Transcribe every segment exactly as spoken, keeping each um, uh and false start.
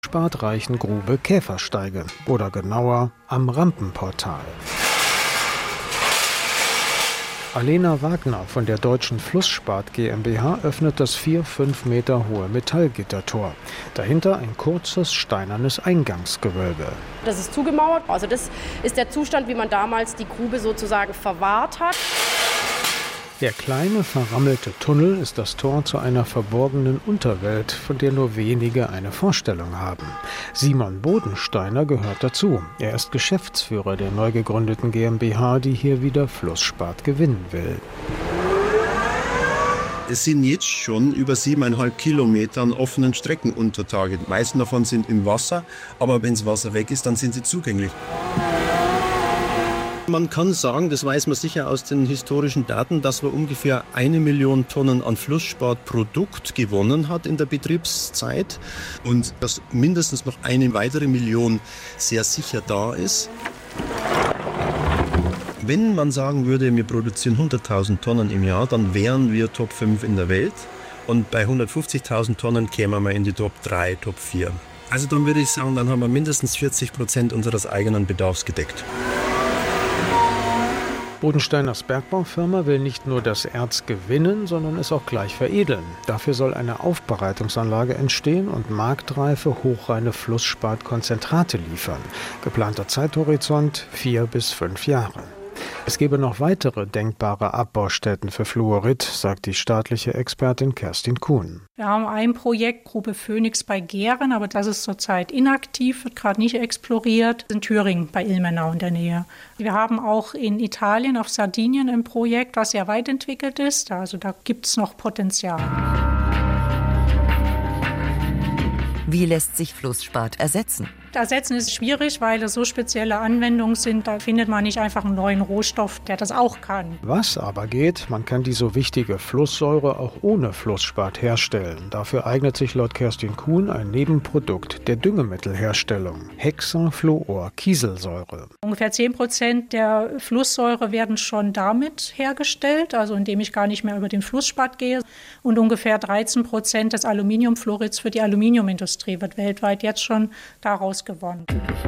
flussspadreichen Grube Käfersteige oder genauer am Rampenportal. Alena Wagner von der Deutschen Flussspat GmbH öffnet das vier, fünf Meter hohe Metallgittertor. Dahinter ein kurzes steinernes Eingangsgewölbe. Das ist zugemauert. Also das ist der Zustand, wie man damals die Grube sozusagen verwahrt hat. Der kleine, verrammelte Tunnel ist das Tor zu einer verborgenen Unterwelt, von der nur wenige eine Vorstellung haben. Simon Bodensteiner gehört dazu. Er ist Geschäftsführer der neu gegründeten GmbH, die hier wieder Flussspat gewinnen will. Es sind jetzt schon über siebeneinhalb Kilometer an offenen Strecken unter Tage. Die meisten davon sind im Wasser, aber wenn das Wasser weg ist, dann sind sie zugänglich. Man kann sagen, das weiß man sicher aus den historischen Daten, dass man ungefähr eine Million Tonnen an Flussspat-Produkt gewonnen hat in der Betriebszeit und dass mindestens noch eine weitere Million sehr sicher da ist. Wenn man sagen würde, wir produzieren hunderttausend Tonnen im Jahr, dann wären wir Top fünf in der Welt und bei hundertfünfzigtausend Tonnen kämen wir in die Top drei, Top vier. Also dann würde ich sagen, dann haben wir mindestens vierzig Prozent unseres eigenen Bedarfs gedeckt. Bodensteiners Bergbaufirma will nicht nur das Erz gewinnen, sondern es auch gleich veredeln. Dafür soll eine Aufbereitungsanlage entstehen und marktreife, hochreine Flussspat-Konzentrate liefern. Geplanter Zeithorizont vier bis fünf Jahre. Es gebe noch weitere denkbare Abbaustätten für Fluorid, sagt die staatliche Expertin Kerstin Kuhn. Wir haben ein Projekt, Grube Phoenix bei Gehren, aber das ist zurzeit inaktiv, wird gerade nicht exploriert, in Thüringen bei Ilmenau in der Nähe. Wir haben auch in Italien auf Sardinien ein Projekt, was sehr weit entwickelt ist, also da gibt es noch Potenzial. Wie lässt sich Flussspat ersetzen? Ersetzen ist schwierig, weil es so spezielle Anwendungen sind. Da findet man nicht einfach einen neuen Rohstoff, der das auch kann. Was aber geht, man kann die so wichtige Flusssäure auch ohne Flussspat herstellen. Dafür eignet sich laut Kerstin Kuhn ein Nebenprodukt der Düngemittelherstellung: Hexafluorkieselsäure. Ungefähr zehn Prozent der Flusssäure werden schon damit hergestellt, also indem ich gar nicht mehr über den Flussspat gehe. Und ungefähr dreizehn Prozent des Aluminiumfluorids für die Aluminiumindustrie wird weltweit jetzt schon daraus gewonnen.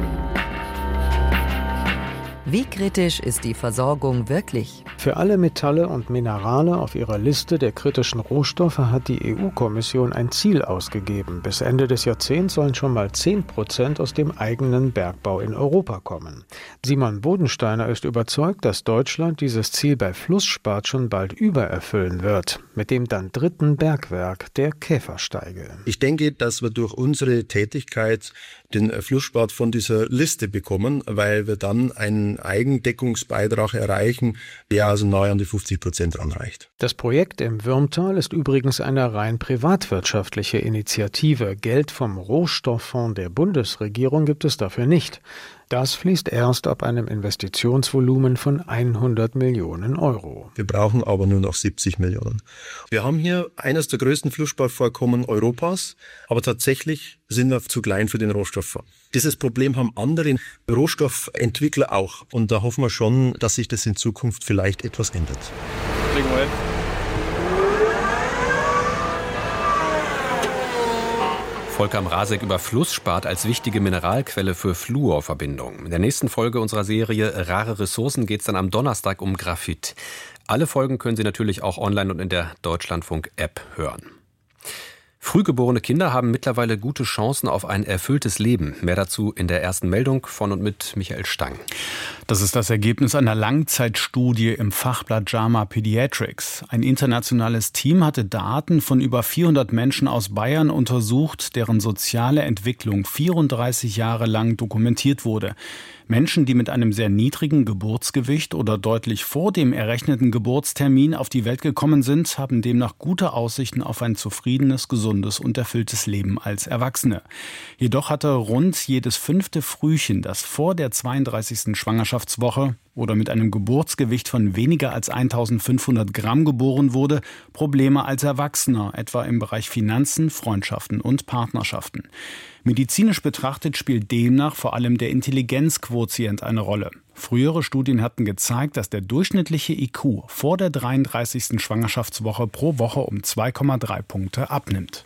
Wie kritisch ist die Versorgung wirklich? Für alle Metalle und Minerale auf ihrer Liste der kritischen Rohstoffe hat die E U-Kommission ein Ziel ausgegeben. Bis Ende des Jahrzehnts sollen schon mal zehn Prozent aus dem eigenen Bergbau in Europa kommen. Simon Bodensteiner ist überzeugt, dass Deutschland dieses Ziel bei Flussspat schon bald übererfüllen wird. Mit dem dann dritten Bergwerk, der Käfersteige. Ich denke, dass wir durch unsere Tätigkeit den Flussspat von dieser Liste bekommen, weil wir dann einen Eigendeckungsbeitrag erreichen, der also nahe an die fünfzig Prozent ranreicht. Das Projekt im Würmtal ist übrigens eine rein privatwirtschaftliche Initiative. Geld vom Rohstofffonds der Bundesregierung gibt es dafür nicht. Das fließt erst ab einem Investitionsvolumen von hundert Millionen Euro. Wir brauchen aber nur noch siebzig Millionen. Wir haben hier eines der größten Flussspat-Vorkommen Europas, aber tatsächlich sind wir zu klein für den Rohstofffonds. Dieses Problem haben andere Rohstoffentwickler auch. Und da hoffen wir schon, dass sich das in Zukunft vielleicht etwas ändert. Volker Mrazek über Flussspat als wichtige Mineralquelle für Fluorverbindungen. In der nächsten Folge unserer Serie Rare Ressourcen geht es dann am Donnerstag um Graphit. Alle Folgen können Sie natürlich auch online und in der Deutschlandfunk-App hören. Frühgeborene Kinder haben mittlerweile gute Chancen auf ein erfülltes Leben. Mehr dazu in der ersten Meldung von und mit Michael Stang. Das ist das Ergebnis einer Langzeitstudie im Fachblatt JAMA Pediatrics. Ein internationales Team hatte Daten von über vierhundert Menschen aus Bayern untersucht, deren soziale Entwicklung vierunddreißig Jahre lang dokumentiert wurde. Menschen, die mit einem sehr niedrigen Geburtsgewicht oder deutlich vor dem errechneten Geburtstermin auf die Welt gekommen sind, haben demnach gute Aussichten auf ein zufriedenes, gesundes und erfülltes Leben als Erwachsene. Jedoch hatte rund jedes fünfte Frühchen, das vor der zweiunddreißigsten Schwangerschaftswoche oder mit einem Geburtsgewicht von weniger als eintausendfünfhundert Gramm geboren wurde, Probleme als Erwachsener, etwa im Bereich Finanzen, Freundschaften und Partnerschaften. Medizinisch betrachtet spielt demnach vor allem der Intelligenzquotient eine Rolle. Frühere Studien hatten gezeigt, dass der durchschnittliche I Q vor der dreiunddreißigsten Schwangerschaftswoche pro Woche um zwei Komma drei Punkte abnimmt.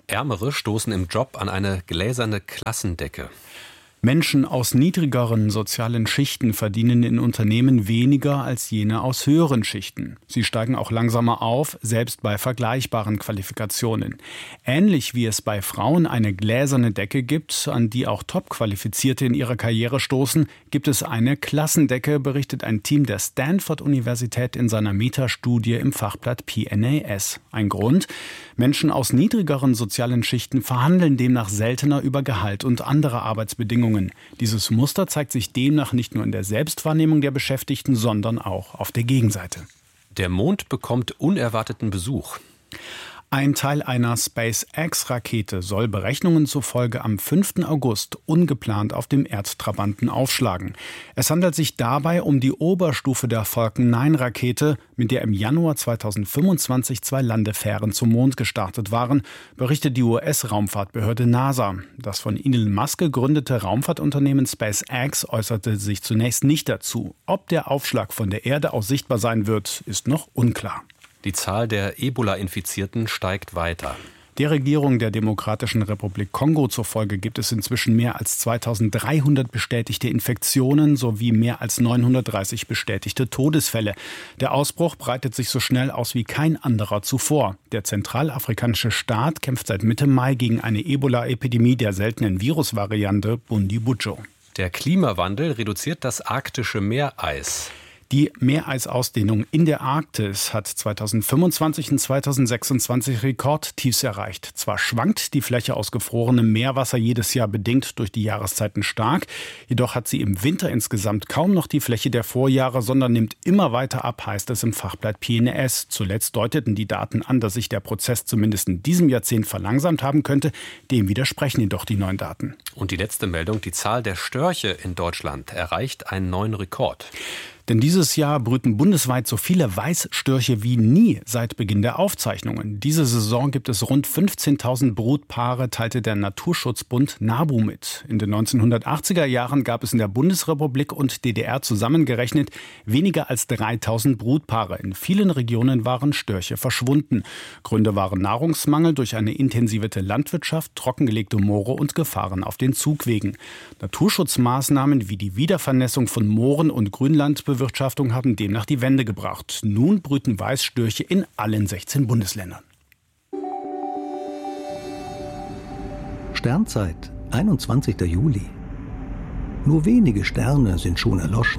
Ärmere stoßen im Job an eine gläserne Klassendecke. Menschen aus niedrigeren sozialen Schichten verdienen in Unternehmen weniger als jene aus höheren Schichten. Sie steigen auch langsamer auf, selbst bei vergleichbaren Qualifikationen. Ähnlich wie es bei Frauen eine gläserne Decke gibt, an die auch Top-Qualifizierte in ihrer Karriere stoßen, gibt es eine Klassendecke, berichtet ein Team der Stanford-Universität in seiner Metastudie im Fachblatt P N A S. Ein Grund? Menschen aus niedrigeren sozialen Schichten verhandeln demnach seltener über Gehalt und andere Arbeitsbedingungen. Dieses Muster zeigt sich demnach nicht nur in der Selbstwahrnehmung der Beschäftigten, sondern auch auf der Gegenseite. Der Mond bekommt unerwarteten Besuch. Ein Teil einer SpaceX-Rakete soll Berechnungen zufolge am fünften August ungeplant auf dem Erdtrabanten aufschlagen. Es handelt sich dabei um die Oberstufe der Falcon neun Rakete, mit der im Januar zweitausendfünfundzwanzig zwei Landefähren zum Mond gestartet waren, berichtet die U S-Raumfahrtbehörde NASA. Das von Elon Musk gegründete Raumfahrtunternehmen SpaceX äußerte sich zunächst nicht dazu. Ob der Aufschlag von der Erde aus sichtbar sein wird, ist noch unklar. Die Zahl der Ebola-Infizierten steigt weiter. Der Regierung der Demokratischen Republik Kongo zufolge gibt es inzwischen mehr als zweitausenddreihundert bestätigte Infektionen sowie mehr als neunhundertdreißig bestätigte Todesfälle. Der Ausbruch breitet sich so schnell aus wie kein anderer zuvor. Der zentralafrikanische Staat kämpft seit Mitte Mai gegen eine Ebola-Epidemie der seltenen Virusvariante Bundibugyo. Der Klimawandel reduziert das arktische Meereis. Die Meereisausdehnung in der Arktis hat zweitausendfünfundzwanzig und zweitausendsechsundzwanzig Rekordtiefs erreicht. Zwar schwankt die Fläche aus gefrorenem Meerwasser jedes Jahr bedingt durch die Jahreszeiten stark, jedoch hat sie im Winter insgesamt kaum noch die Fläche der Vorjahre, sondern nimmt immer weiter ab, heißt es im Fachblatt P N A S. Zuletzt deuteten die Daten an, dass sich der Prozess zumindest in diesem Jahrzehnt verlangsamt haben könnte. Dem widersprechen jedoch die neuen Daten. Und die letzte Meldung, die Zahl der Störche in Deutschland erreicht einen neuen Rekord. Denn dieses Jahr brüten bundesweit so viele Weißstörche wie nie seit Beginn der Aufzeichnungen. Diese Saison gibt es rund fünfzehntausend Brutpaare, teilte der Naturschutzbund NABU mit. In den neunzehnhundertachtziger Jahren gab es in der Bundesrepublik und D D R zusammengerechnet weniger als dreitausend Brutpaare. In vielen Regionen waren Störche verschwunden. Gründe waren Nahrungsmangel durch eine intensivierte Landwirtschaft, trockengelegte Moore und Gefahren auf den Zugwegen. Naturschutzmaßnahmen wie die Wiedervernässung von Mooren und Grünland Bewirtschaftung haben demnach die Wende gebracht. Nun brüten Weißstörche in allen sechzehn Bundesländern. Sternzeit, einundzwanzigster Juli. Nur wenige Sterne sind schon erloschen.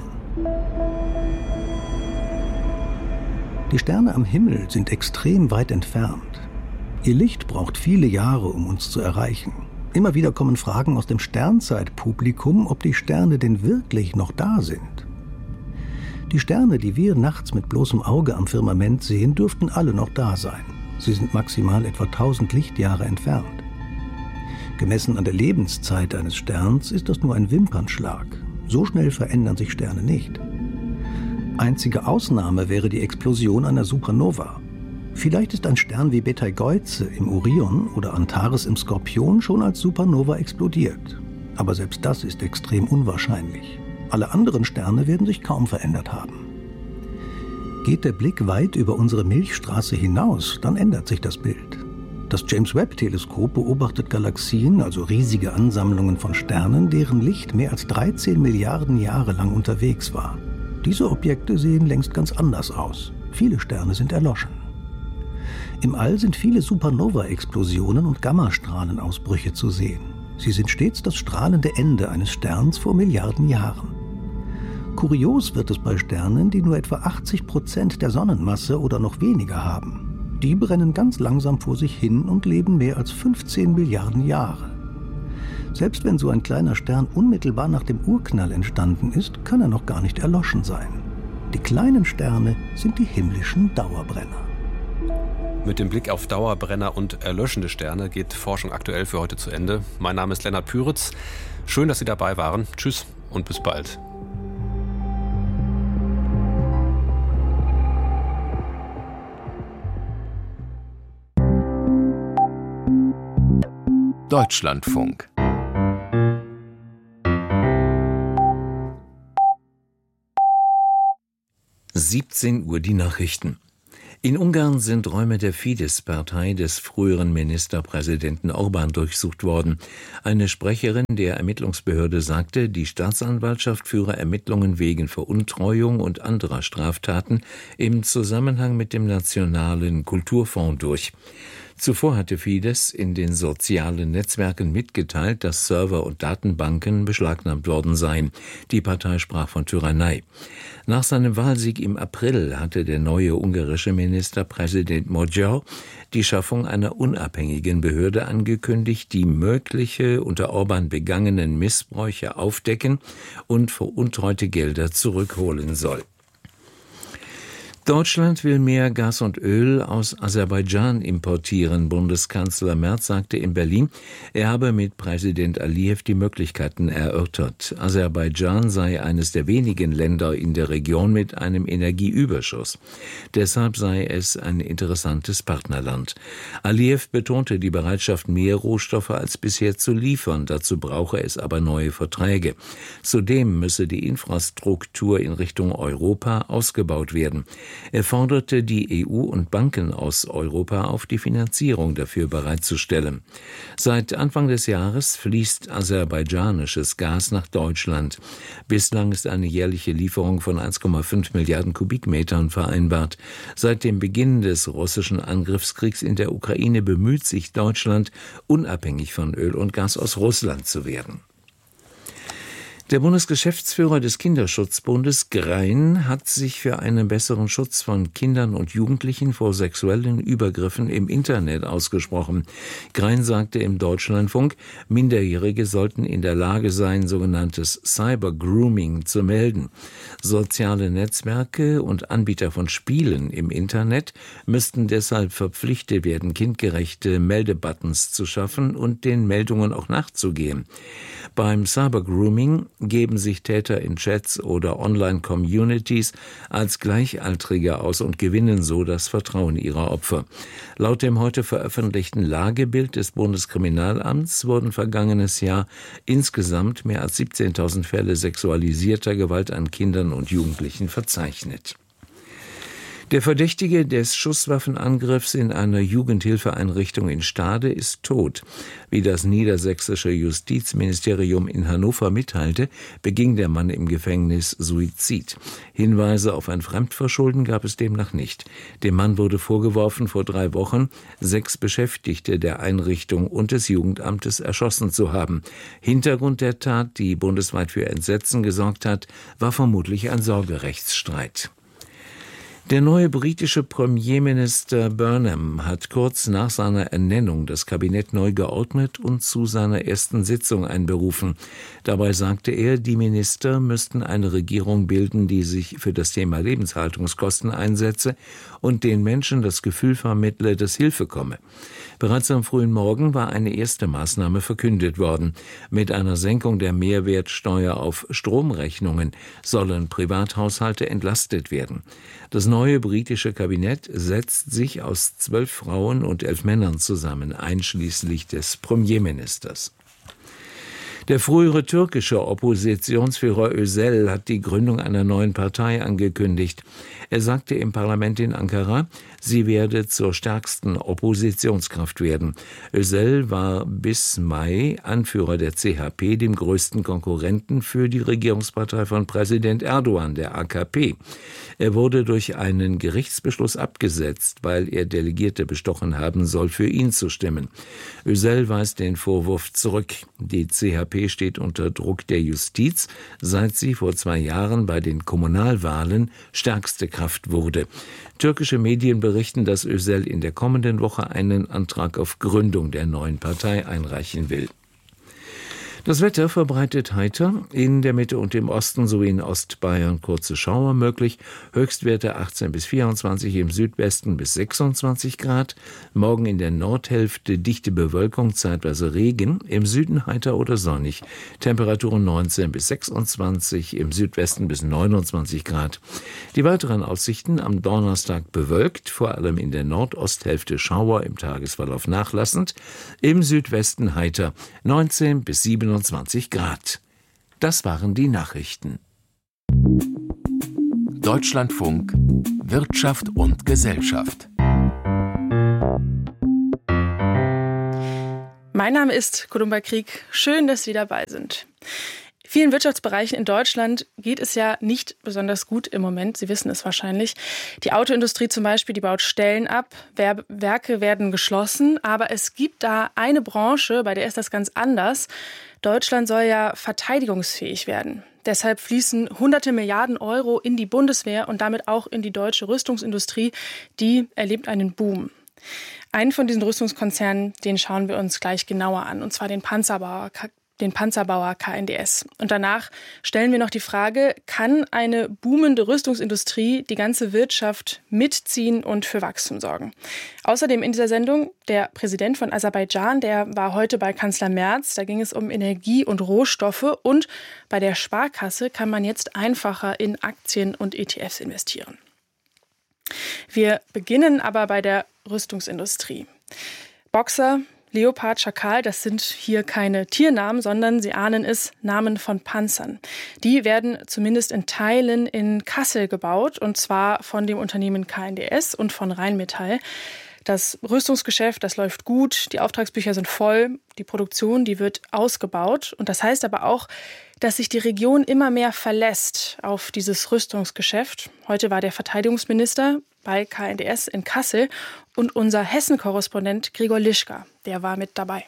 Die Sterne am Himmel sind extrem weit entfernt. Ihr Licht braucht viele Jahre, um uns zu erreichen. Immer wieder kommen Fragen aus dem Sternzeitpublikum, ob die Sterne denn wirklich noch da sind. Die Sterne, die wir nachts mit bloßem Auge am Firmament sehen, dürften alle noch da sein. Sie sind maximal etwa tausend Lichtjahre entfernt. Gemessen an der Lebenszeit eines Sterns ist das nur ein Wimpernschlag. So schnell verändern sich Sterne nicht. Einzige Ausnahme wäre die Explosion einer Supernova. Vielleicht ist ein Stern wie Betelgeuse im Orion oder Antares im Skorpion schon als Supernova explodiert. Aber selbst das ist extrem unwahrscheinlich. Alle anderen Sterne werden sich kaum verändert haben. Geht der Blick weit über unsere Milchstraße hinaus, dann ändert sich das Bild. Das James-Webb-Teleskop beobachtet Galaxien, also riesige Ansammlungen von Sternen, deren Licht mehr als dreizehn Milliarden Jahre lang unterwegs war. Diese Objekte sehen längst ganz anders aus. Viele Sterne sind erloschen. Im All sind viele Supernova-Explosionen und Gammastrahlenausbrüche zu sehen. Sie sind stets das strahlende Ende eines Sterns vor Milliarden Jahren. Kurios wird es bei Sternen, die nur etwa achtzig Prozent der Sonnenmasse oder noch weniger haben. Die brennen ganz langsam vor sich hin und leben mehr als fünfzehn Milliarden Jahre. Selbst wenn so ein kleiner Stern unmittelbar nach dem Urknall entstanden ist, kann er noch gar nicht erloschen sein. Die kleinen Sterne sind die himmlischen Dauerbrenner. Mit dem Blick auf Dauerbrenner und erlöschende Sterne geht Forschung aktuell für heute zu Ende. Mein Name ist Lennart Püritz. Schön, dass Sie dabei waren. Tschüss und bis bald. Deutschlandfunk. siebzehn Uhr die Nachrichten. In Ungarn sind Räume der Fidesz-Partei des früheren Ministerpräsidenten Orbán durchsucht worden. Eine Sprecherin der Ermittlungsbehörde sagte, die Staatsanwaltschaft führe Ermittlungen wegen Veruntreuung und anderer Straftaten im Zusammenhang mit dem Nationalen Kulturfonds durch. Zuvor hatte Fidesz in den sozialen Netzwerken mitgeteilt, dass Server und Datenbanken beschlagnahmt worden seien. Die Partei sprach von Tyrannei. Nach seinem Wahlsieg im April hatte der neue ungarische Ministerpräsident Magyar die Schaffung einer unabhängigen Behörde angekündigt, die mögliche unter Orbán begangenen Missbräuche aufdecken und veruntreute Gelder zurückholen soll. Deutschland will mehr Gas und Öl aus Aserbaidschan importieren. Bundeskanzler Merz sagte in Berlin, er habe mit Präsident Aliyev die Möglichkeiten erörtert. Aserbaidschan sei eines der wenigen Länder in der Region mit einem Energieüberschuss. Deshalb sei es ein interessantes Partnerland. Aliyev betonte die Bereitschaft, mehr Rohstoffe als bisher zu liefern. Dazu brauche es aber neue Verträge. Zudem müsse die Infrastruktur in Richtung Europa ausgebaut werden. Er forderte die E U und Banken aus Europa auf, die Finanzierung dafür bereitzustellen. Seit Anfang des Jahres fließt aserbaidschanisches Gas nach Deutschland. Bislang ist eine jährliche Lieferung von eins Komma fünf Milliarden Kubikmetern vereinbart. Seit dem Beginn des russischen Angriffskriegs in der Ukraine bemüht sich Deutschland, unabhängig von Öl und Gas aus Russland zu werden. Der Bundesgeschäftsführer des Kinderschutzbundes Grein hat sich für einen besseren Schutz von Kindern und Jugendlichen vor sexuellen Übergriffen im Internet ausgesprochen. Grein sagte im Deutschlandfunk, Minderjährige sollten in der Lage sein, sogenanntes Cyber-Grooming zu melden. Soziale Netzwerke und Anbieter von Spielen im Internet müssten deshalb verpflichtet werden, kindgerechte Meldebuttons zu schaffen und den Meldungen auch nachzugehen. Beim Cyber-Grooming geben sich Täter in Chats oder Online-Communities als Gleichaltrige aus und gewinnen so das Vertrauen ihrer Opfer. Laut dem heute veröffentlichten Lagebild des Bundeskriminalamts wurden vergangenes Jahr insgesamt mehr als siebzehntausend Fälle sexualisierter Gewalt an Kindern und Jugendlichen verzeichnet. Der Verdächtige des Schusswaffenangriffs in einer Jugendhilfeeinrichtung in Stade ist tot. Wie das niedersächsische Justizministerium in Hannover mitteilte, beging der Mann im Gefängnis Suizid. Hinweise auf ein Fremdverschulden gab es demnach nicht. Dem Mann wurde vorgeworfen, vor drei Wochen sechs Beschäftigte der Einrichtung und des Jugendamtes erschossen zu haben. Hintergrund der Tat, die bundesweit für Entsetzen gesorgt hat, war vermutlich ein Sorgerechtsstreit. Der neue britische Premierminister Burnham hat kurz nach seiner Ernennung das Kabinett neu geordnet und zu seiner ersten Sitzung einberufen. Dabei sagte er, die Minister müssten eine Regierung bilden, die sich für das Thema Lebenshaltungskosten einsetze und den Menschen das Gefühl vermittle, dass Hilfe komme. Bereits am frühen Morgen war eine erste Maßnahme verkündet worden. Mit einer Senkung der Mehrwertsteuer auf Stromrechnungen sollen Privathaushalte entlastet werden. Das neue britische Kabinett setzt sich aus zwölf Frauen und elf Männern zusammen, einschließlich des Premierministers. Der frühere türkische Oppositionsführer Özel hat die Gründung einer neuen Partei angekündigt. Er sagte im Parlament in Ankara, sie werde zur stärksten Oppositionskraft werden. Özel war bis Mai Anführer der C H P, dem größten Konkurrenten für die Regierungspartei von Präsident Erdogan, der A K P. Er wurde durch einen Gerichtsbeschluss abgesetzt, weil er Delegierte bestochen haben soll, für ihn zu stimmen. Özel weist den Vorwurf zurück. Die C H P steht unter Druck der Justiz, seit sie vor zwei Jahren bei den Kommunalwahlen stärkste Kraft wurde. Türkische Medien berichten, dass Özel in der kommenden Woche einen Antrag auf Gründung der neuen Partei einreichen will. Das Wetter verbreitet heiter, in der Mitte und im Osten sowie in Ostbayern kurze Schauer möglich, Höchstwerte achtzehn bis vierundzwanzig, im Südwesten bis sechsundzwanzig Grad, morgen in der Nordhälfte dichte Bewölkung, zeitweise Regen, im Süden heiter oder sonnig, Temperaturen neunzehn bis sechsundzwanzig, im Südwesten bis neunundzwanzig Grad. Die weiteren Aussichten am Donnerstag bewölkt, vor allem in der Nordosthälfte Schauer, im Tagesverlauf nachlassend, im Südwesten heiter, neunzehn bis siebenundzwanzig Grad. Das waren die Nachrichten. Deutschlandfunk Wirtschaft und Gesellschaft. Mein Name ist Columba Krieg. Schön, dass Sie dabei sind. Vielen Wirtschaftsbereichen in Deutschland geht es ja nicht besonders gut im Moment. Sie wissen es wahrscheinlich. Die Autoindustrie zum Beispiel, die baut Stellen ab. Werke werden geschlossen. Aber es gibt da eine Branche, bei der ist das ganz anders. Deutschland soll ja verteidigungsfähig werden. Deshalb fließen hunderte Milliarden Euro in die Bundeswehr und damit auch in die deutsche Rüstungsindustrie. Die erlebt einen Boom. Einen von diesen Rüstungskonzernen, den schauen wir uns gleich genauer an, und zwar den Panzerbauer, den Panzerbauer K N D S. Und danach stellen wir noch die Frage, kann eine boomende Rüstungsindustrie die ganze Wirtschaft mitziehen und für Wachstum sorgen? Außerdem in dieser Sendung der Präsident von Aserbaidschan, der war heute bei Kanzler Merz. Da ging es um Energie und Rohstoffe, und bei der Sparkasse kann man jetzt einfacher in Aktien und E T Fs investieren. Wir beginnen aber bei der Rüstungsindustrie. Boxer, Leopard, Schakal, das sind hier keine Tiernamen, sondern Sie ahnen es, Namen von Panzern. Die werden zumindest in Teilen in Kassel gebaut, und zwar von dem Unternehmen K N D S und von Rheinmetall. Das Rüstungsgeschäft, das läuft gut, die Auftragsbücher sind voll, die Produktion, die wird ausgebaut. Und das heißt aber auch, dass sich die Region immer mehr verlässt auf dieses Rüstungsgeschäft. Heute war der Verteidigungsminister bei K N D S in Kassel und unser Hessen-Korrespondent Gregor Lischka, der war mit dabei.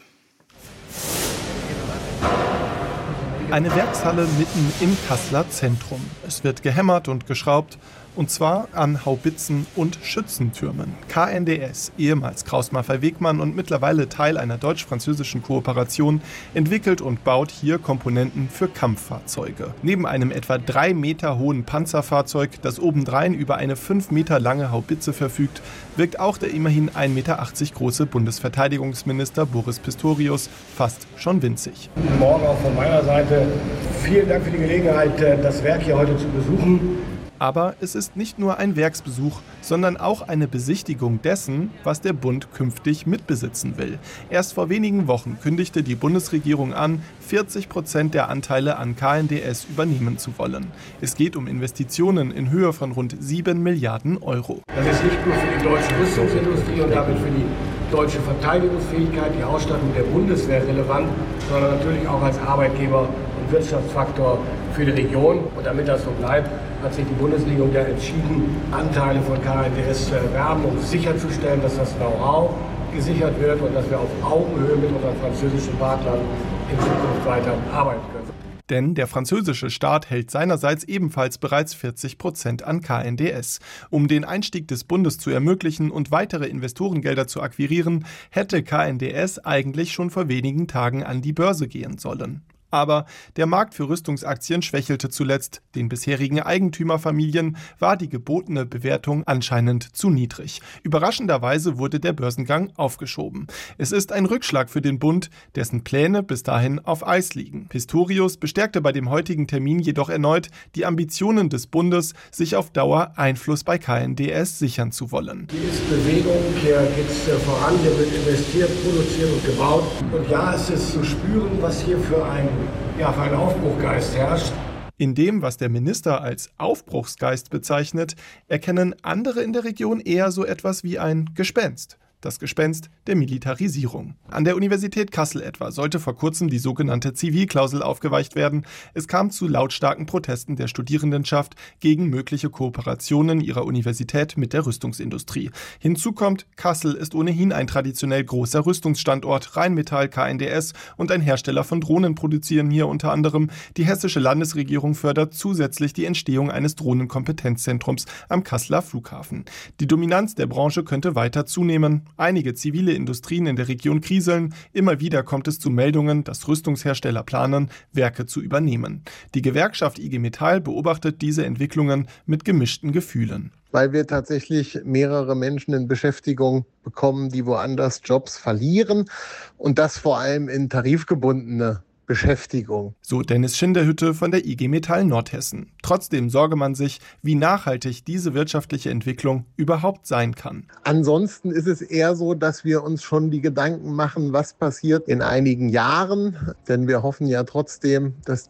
Eine Werkshalle mitten im Kasseler Zentrum. Es wird gehämmert und geschraubt, und zwar an Haubitzen und Schützentürmen. K N D S, ehemals Krauss-Maffei-Wegmann und mittlerweile Teil einer deutsch-französischen Kooperation, entwickelt und baut hier Komponenten für Kampffahrzeuge. Neben einem etwa drei Meter hohen Panzerfahrzeug, das obendrein über eine fünf Meter lange Haubitze verfügt, wirkt auch der immerhin ein Meter achtzig große Bundesverteidigungsminister Boris Pistorius fast schon winzig. Guten Morgen auch von meiner Seite. Vielen Dank für die Gelegenheit, das Werk hier heute zu besuchen. Aber es ist nicht nur ein Werksbesuch, sondern auch eine Besichtigung dessen, was der Bund künftig mitbesitzen will. Erst vor wenigen Wochen kündigte die Bundesregierung an, vierzig Prozent der Anteile an K N D S übernehmen zu wollen. Es geht um Investitionen in Höhe von rund sieben Milliarden Euro. Das ist nicht nur für die deutsche Rüstungsindustrie und damit für die deutsche Verteidigungsfähigkeit, die Ausstattung der Bundeswehr relevant, sondern natürlich auch als Arbeitgeber und Wirtschaftsfaktor für die Region. Und damit das so bleibt, hat sich die Bundesregierung ja entschieden, Anteile von K N D S zu erwerben, um sicherzustellen, dass das Know-how gesichert wird und dass wir auf Augenhöhe mit unseren französischen Partnern in Zukunft weiter arbeiten können. Denn der französische Staat hält seinerseits ebenfalls bereits vierzig Prozent an K N D S. Um den Einstieg des Bundes zu ermöglichen und weitere Investorengelder zu akquirieren, hätte K N D S eigentlich schon vor wenigen Tagen an die Börse gehen sollen. Aber der Markt für Rüstungsaktien schwächelte zuletzt. Den bisherigen Eigentümerfamilien war die gebotene Bewertung anscheinend zu niedrig. Überraschenderweise wurde der Börsengang aufgeschoben. Es ist ein Rückschlag für den Bund, dessen Pläne bis dahin auf Eis liegen. Pistorius bestärkte bei dem heutigen Termin jedoch erneut die Ambitionen des Bundes, sich auf Dauer Einfluss bei K N D S sichern zu wollen. Hier ist Bewegung, hier geht es voran, hier wird investiert, produziert und gebaut. Und ja, es ist zu spüren, was hier für ein Ja, für einen Aufbruchgeist herrscht. In dem, was der Minister als Aufbruchsgeist bezeichnet, erkennen andere in der Region eher so etwas wie ein Gespenst. Das Gespenst der Militarisierung. An der Universität Kassel etwa sollte vor kurzem die sogenannte Zivilklausel aufgeweicht werden. Es kam zu lautstarken Protesten der Studierendenschaft gegen mögliche Kooperationen ihrer Universität mit der Rüstungsindustrie. Hinzu kommt, Kassel ist ohnehin ein traditionell großer Rüstungsstandort. Rheinmetall, K N D S und ein Hersteller von Drohnen produzieren hier unter anderem. Die hessische Landesregierung fördert zusätzlich die Entstehung eines Drohnenkompetenzzentrums am Kasseler Flughafen. Die Dominanz der Branche könnte weiter zunehmen. Einige zivile Industrien in der Region kriseln. Immer wieder kommt es zu Meldungen, dass Rüstungshersteller planen, Werke zu übernehmen. Die Gewerkschaft I G Metall beobachtet diese Entwicklungen mit gemischten Gefühlen. Weil wir tatsächlich mehrere Menschen in Beschäftigung bekommen, die woanders Jobs verlieren und das vor allem in tarifgebundene Beschäftigung. So Dennis Schinderhütte von der I G Metall Nordhessen. Trotzdem sorge man sich, wie nachhaltig diese wirtschaftliche Entwicklung überhaupt sein kann. Ansonsten ist es eher so, dass wir uns schon die Gedanken machen, was passiert in einigen Jahren. Denn wir hoffen ja trotzdem, dass die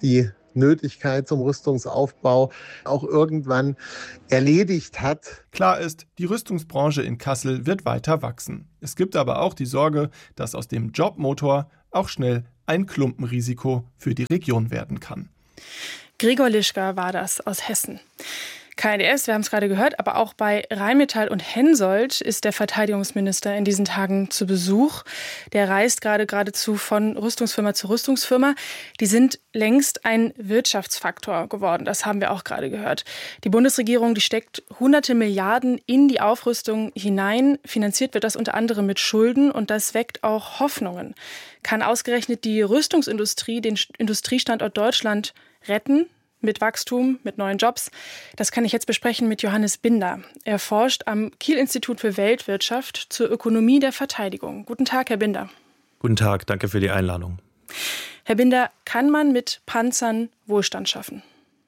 Nötigkeit zum Rüstungsaufbau auch irgendwann erledigt hat. Klar ist, die Rüstungsbranche in Kassel wird weiter wachsen. Es gibt aber auch die Sorge, dass aus dem Jobmotor auch schnell ein Klumpenrisiko für die Region werden kann. Gregor Lischka war das aus Hessen. K N D S, wir haben es gerade gehört, aber auch bei Rheinmetall und Hensoldt ist der Verteidigungsminister in diesen Tagen zu Besuch. Der reist gerade geradezu von Rüstungsfirma zu Rüstungsfirma. Die sind längst ein Wirtschaftsfaktor geworden, das haben wir auch gerade gehört. Die Bundesregierung, die steckt hunderte Milliarden in die Aufrüstung hinein. Finanziert wird das unter anderem mit Schulden und das weckt auch Hoffnungen. Kann ausgerechnet die Rüstungsindustrie den Industriestandort Deutschland retten? Mit Wachstum, mit neuen Jobs. Das kann ich jetzt besprechen mit Johannes Binder. Er forscht am Kiel-Institut für Weltwirtschaft zur Ökonomie der Verteidigung. Guten Tag, Herr Binder. Guten Tag, danke für die Einladung. Herr Binder, kann man mit Panzern Wohlstand schaffen?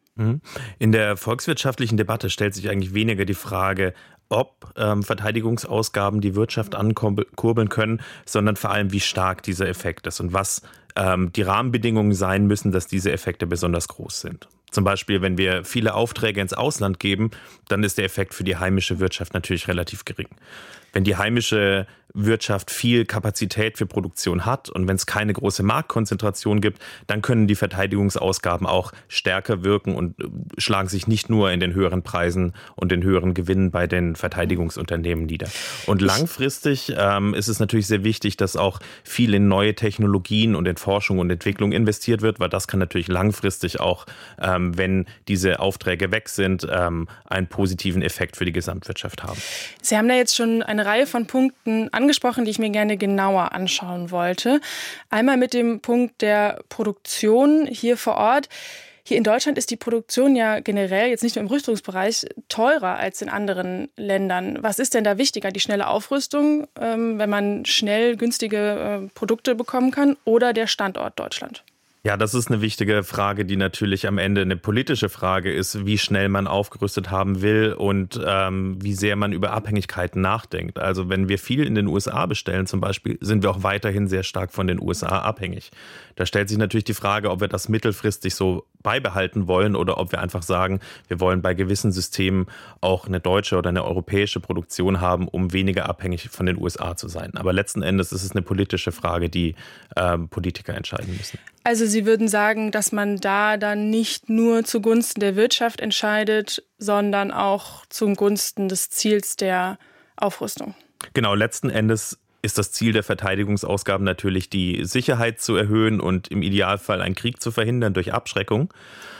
In der volkswirtschaftlichen Debatte stellt sich eigentlich weniger die Frage, ob ähm, Verteidigungsausgaben die Wirtschaft ankurbeln können, sondern vor allem, wie stark dieser Effekt ist und was ähm, die Rahmenbedingungen sein müssen, dass diese Effekte besonders groß sind. Zum Beispiel, wenn wir viele Aufträge ins Ausland geben, dann ist der Effekt für die heimische Wirtschaft natürlich relativ gering. Wenn die heimische Wirtschaft viel Kapazität für Produktion hat und wenn es keine große Marktkonzentration gibt, dann können die Verteidigungsausgaben auch stärker wirken und schlagen sich nicht nur in den höheren Preisen und den höheren Gewinnen bei den Verteidigungsunternehmen nieder. Und langfristig ähm, ist es natürlich sehr wichtig, dass auch viel in neue Technologien und in Forschung und Entwicklung investiert wird, weil das kann natürlich langfristig auch, ähm, wenn diese Aufträge weg sind, ähm, einen positiven Effekt für die Gesamtwirtschaft haben. Sie haben da jetzt schon eine Reihe von Punkten angesprochen, die ich mir gerne genauer anschauen wollte. Einmal mit dem Punkt der Produktion hier vor Ort. Hier in Deutschland ist die Produktion ja generell, jetzt nicht nur im Rüstungsbereich, teurer als in anderen Ländern. Was ist denn da wichtiger? Die schnelle Aufrüstung, ähm, wenn man schnell günstige äh, Produkte bekommen kann, oder der Standort Deutschland? Ja, das ist eine wichtige Frage, die natürlich am Ende eine politische Frage ist, wie schnell man aufgerüstet haben will und ähm, wie sehr man über Abhängigkeiten nachdenkt. Also wenn wir viel in den U S A bestellen zum Beispiel, sind wir auch weiterhin sehr stark von den U S A abhängig. Da stellt sich natürlich die Frage, ob wir das mittelfristig so beibehalten wollen oder ob wir einfach sagen, wir wollen bei gewissen Systemen auch eine deutsche oder eine europäische Produktion haben, um weniger abhängig von den U S A zu sein. Aber letzten Endes ist es eine politische Frage, die ähm, Politiker entscheiden müssen. Also Sie würden sagen, dass man da dann nicht nur zugunsten der Wirtschaft entscheidet, sondern auch zugunsten des Ziels der Aufrüstung. Genau, letzten Endes ist das Ziel der Verteidigungsausgaben natürlich, die Sicherheit zu erhöhen und im Idealfall einen Krieg zu verhindern durch Abschreckung.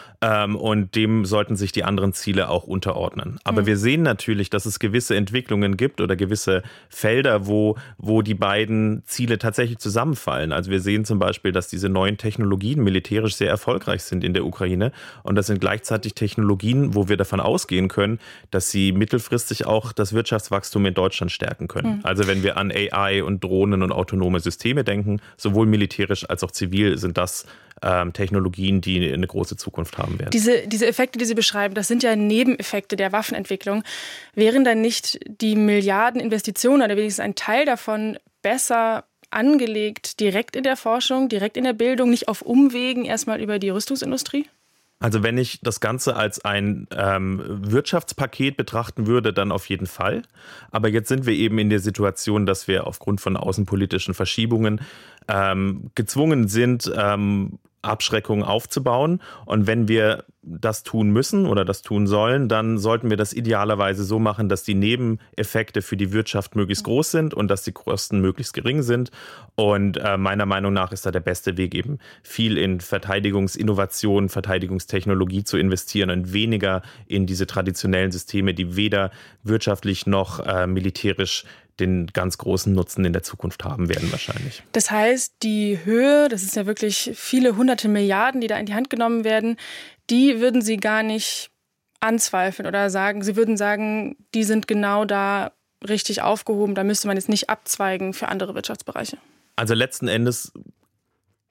Und dem sollten sich die anderen Ziele auch unterordnen. Aber mhm. wir sehen natürlich, dass es gewisse Entwicklungen gibt oder gewisse Felder, wo, wo die beiden Ziele tatsächlich zusammenfallen. Also wir sehen zum Beispiel, dass diese neuen Technologien militärisch sehr erfolgreich sind in der Ukraine. Und das sind gleichzeitig Technologien, wo wir davon ausgehen können, dass sie mittelfristig auch das Wirtschaftswachstum in Deutschland stärken können. Mhm. Also wenn wir an A I und Drohnen und autonome Systeme denken, sowohl militärisch als auch zivil sind das ähm, Technologien, die eine große Zukunft haben. Diese, diese Effekte, die Sie beschreiben, das sind ja Nebeneffekte der Waffenentwicklung. Wären dann nicht die Milliardeninvestitionen oder wenigstens ein Teil davon besser angelegt direkt in der Forschung, direkt in der Bildung, nicht auf Umwegen erstmal über die Rüstungsindustrie? Also wenn ich das Ganze als ein ähm, Wirtschaftspaket betrachten würde, dann auf jeden Fall. Aber jetzt sind wir eben in der Situation, dass wir aufgrund von außenpolitischen Verschiebungen ähm, gezwungen sind, ähm, Abschreckung aufzubauen. Und wenn wir das tun müssen oder das tun sollen, dann sollten wir das idealerweise so machen, dass die Nebeneffekte für die Wirtschaft möglichst groß sind und dass die Kosten möglichst gering sind. Und äh, meiner Meinung nach ist da der beste Weg eben, viel in Verteidigungsinnovation, Verteidigungstechnologie zu investieren und weniger in diese traditionellen Systeme, die weder wirtschaftlich noch äh, militärisch den ganz großen Nutzen in der Zukunft haben werden wahrscheinlich. Das heißt, die Höhe, das ist ja wirklich viele hunderte Milliarden, die da in die Hand genommen werden, die würden Sie gar nicht anzweifeln oder sagen, Sie würden sagen, die sind genau da richtig aufgehoben, da müsste man jetzt nicht abzweigen für andere Wirtschaftsbereiche. Also letzten Endes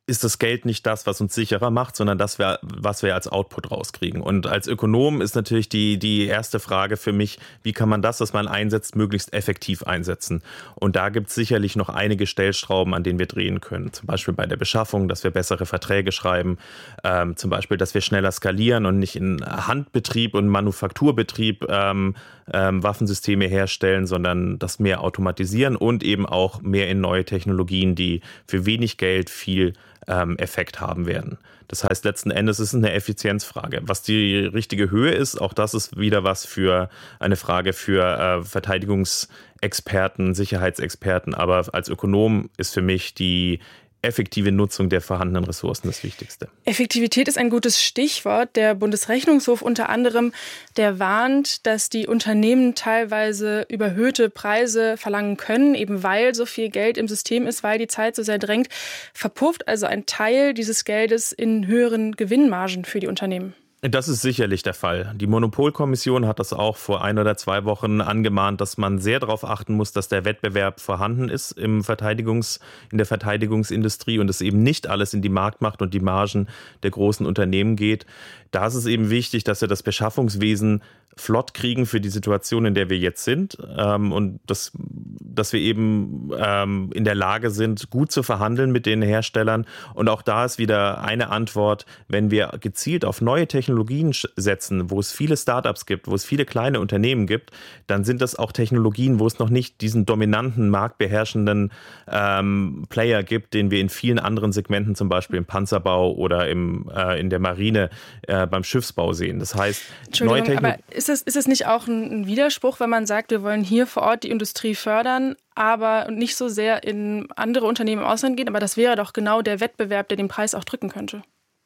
ist das Geld nicht das, was uns sicherer macht, sondern das, was wir als Output rauskriegen. Und als Ökonom ist natürlich die, die erste Frage für mich, wie kann man das, was man einsetzt, möglichst effektiv einsetzen? Und da gibt es sicherlich noch einige Stellschrauben, an denen wir drehen können. Zum Beispiel bei der Beschaffung, dass wir bessere Verträge schreiben, ähm, zum Beispiel, dass wir schneller skalieren und nicht in Handbetrieb und Manufakturbetrieb ähm, ähm, Waffensysteme herstellen, sondern das mehr automatisieren und eben auch mehr in neue Technologien, die für wenig Geld viel Effekt haben werden. Das heißt, letzten Endes ist es eine Effizienzfrage. Was die richtige Höhe ist, auch das ist wieder was für eine Frage für äh, Verteidigungsexperten, Sicherheitsexperten. Aber als Ökonom ist für mich die effektive Nutzung der vorhandenen Ressourcen das Wichtigste. Effektivität ist ein gutes Stichwort. Der Bundesrechnungshof unter anderem, der warnt, dass die Unternehmen teilweise überhöhte Preise verlangen können, eben weil so viel Geld im System ist, weil die Zeit so sehr drängt. Verpufft also ein Teil dieses Geldes in höheren Gewinnmargen für die Unternehmen? Das ist sicherlich der Fall. Die Monopolkommission hat das auch vor ein oder zwei Wochen angemahnt, dass man sehr darauf achten muss, dass der Wettbewerb vorhanden ist im Verteidigungs-, in der Verteidigungsindustrie und es eben nicht alles in die Marktmacht und die Margen der großen Unternehmen geht. Da ist es eben wichtig, dass wir das Beschaffungswesen flott kriegen für die Situation, in der wir jetzt sind ähm, und dass, dass wir eben ähm, in der Lage sind, gut zu verhandeln mit den Herstellern. Und auch da ist wieder eine Antwort, wenn wir gezielt auf neue Technologien setzen, wo es viele Startups gibt, wo es viele kleine Unternehmen gibt, dann sind das auch Technologien, wo es noch nicht diesen dominanten, marktbeherrschenden ähm, Player gibt, den wir in vielen anderen Segmenten, zum Beispiel im Panzerbau oder im, äh, in der Marine, äh, beim Schiffsbau sehen. Das heißt, neue Technologien. Ist es, ist es nicht auch ein Widerspruch, wenn man sagt, wir wollen hier vor Ort die Industrie fördern, aber nicht so sehr in andere Unternehmen im Ausland gehen? Aber das wäre doch genau der Wettbewerb, der den Preis auch drücken könnte.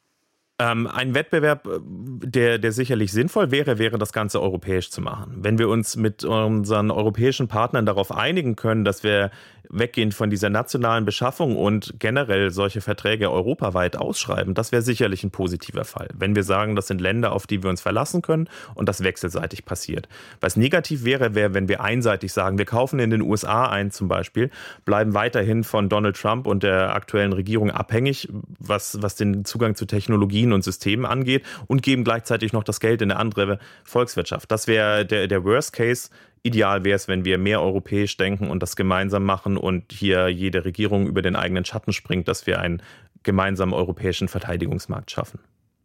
Ähm, ein Wettbewerb, der, der sicherlich sinnvoll wäre, wäre das Ganze europäisch zu machen. Wenn wir uns mit unseren europäischen Partnern darauf einigen können, dass wir weggehend von dieser nationalen Beschaffung und generell solche Verträge europaweit ausschreiben, das wäre sicherlich ein positiver Fall. Wenn wir sagen, das sind Länder, auf die wir uns verlassen können und das wechselseitig passiert. Was negativ wäre, wäre, wenn wir einseitig sagen, wir kaufen in den U S A ein zum Beispiel, bleiben weiterhin von Donald Trump und der aktuellen Regierung abhängig, was, was den Zugang zu Technologien und Systemen angeht und geben gleichzeitig noch das Geld in eine andere Volkswirtschaft. Das wäre der, der Worst Case. Ideal wäre es, wenn wir mehr europäisch denken und das gemeinsam machen und hier jede Regierung über den eigenen Schatten springt, dass wir einen gemeinsamen europäischen Verteidigungsmarkt schaffen.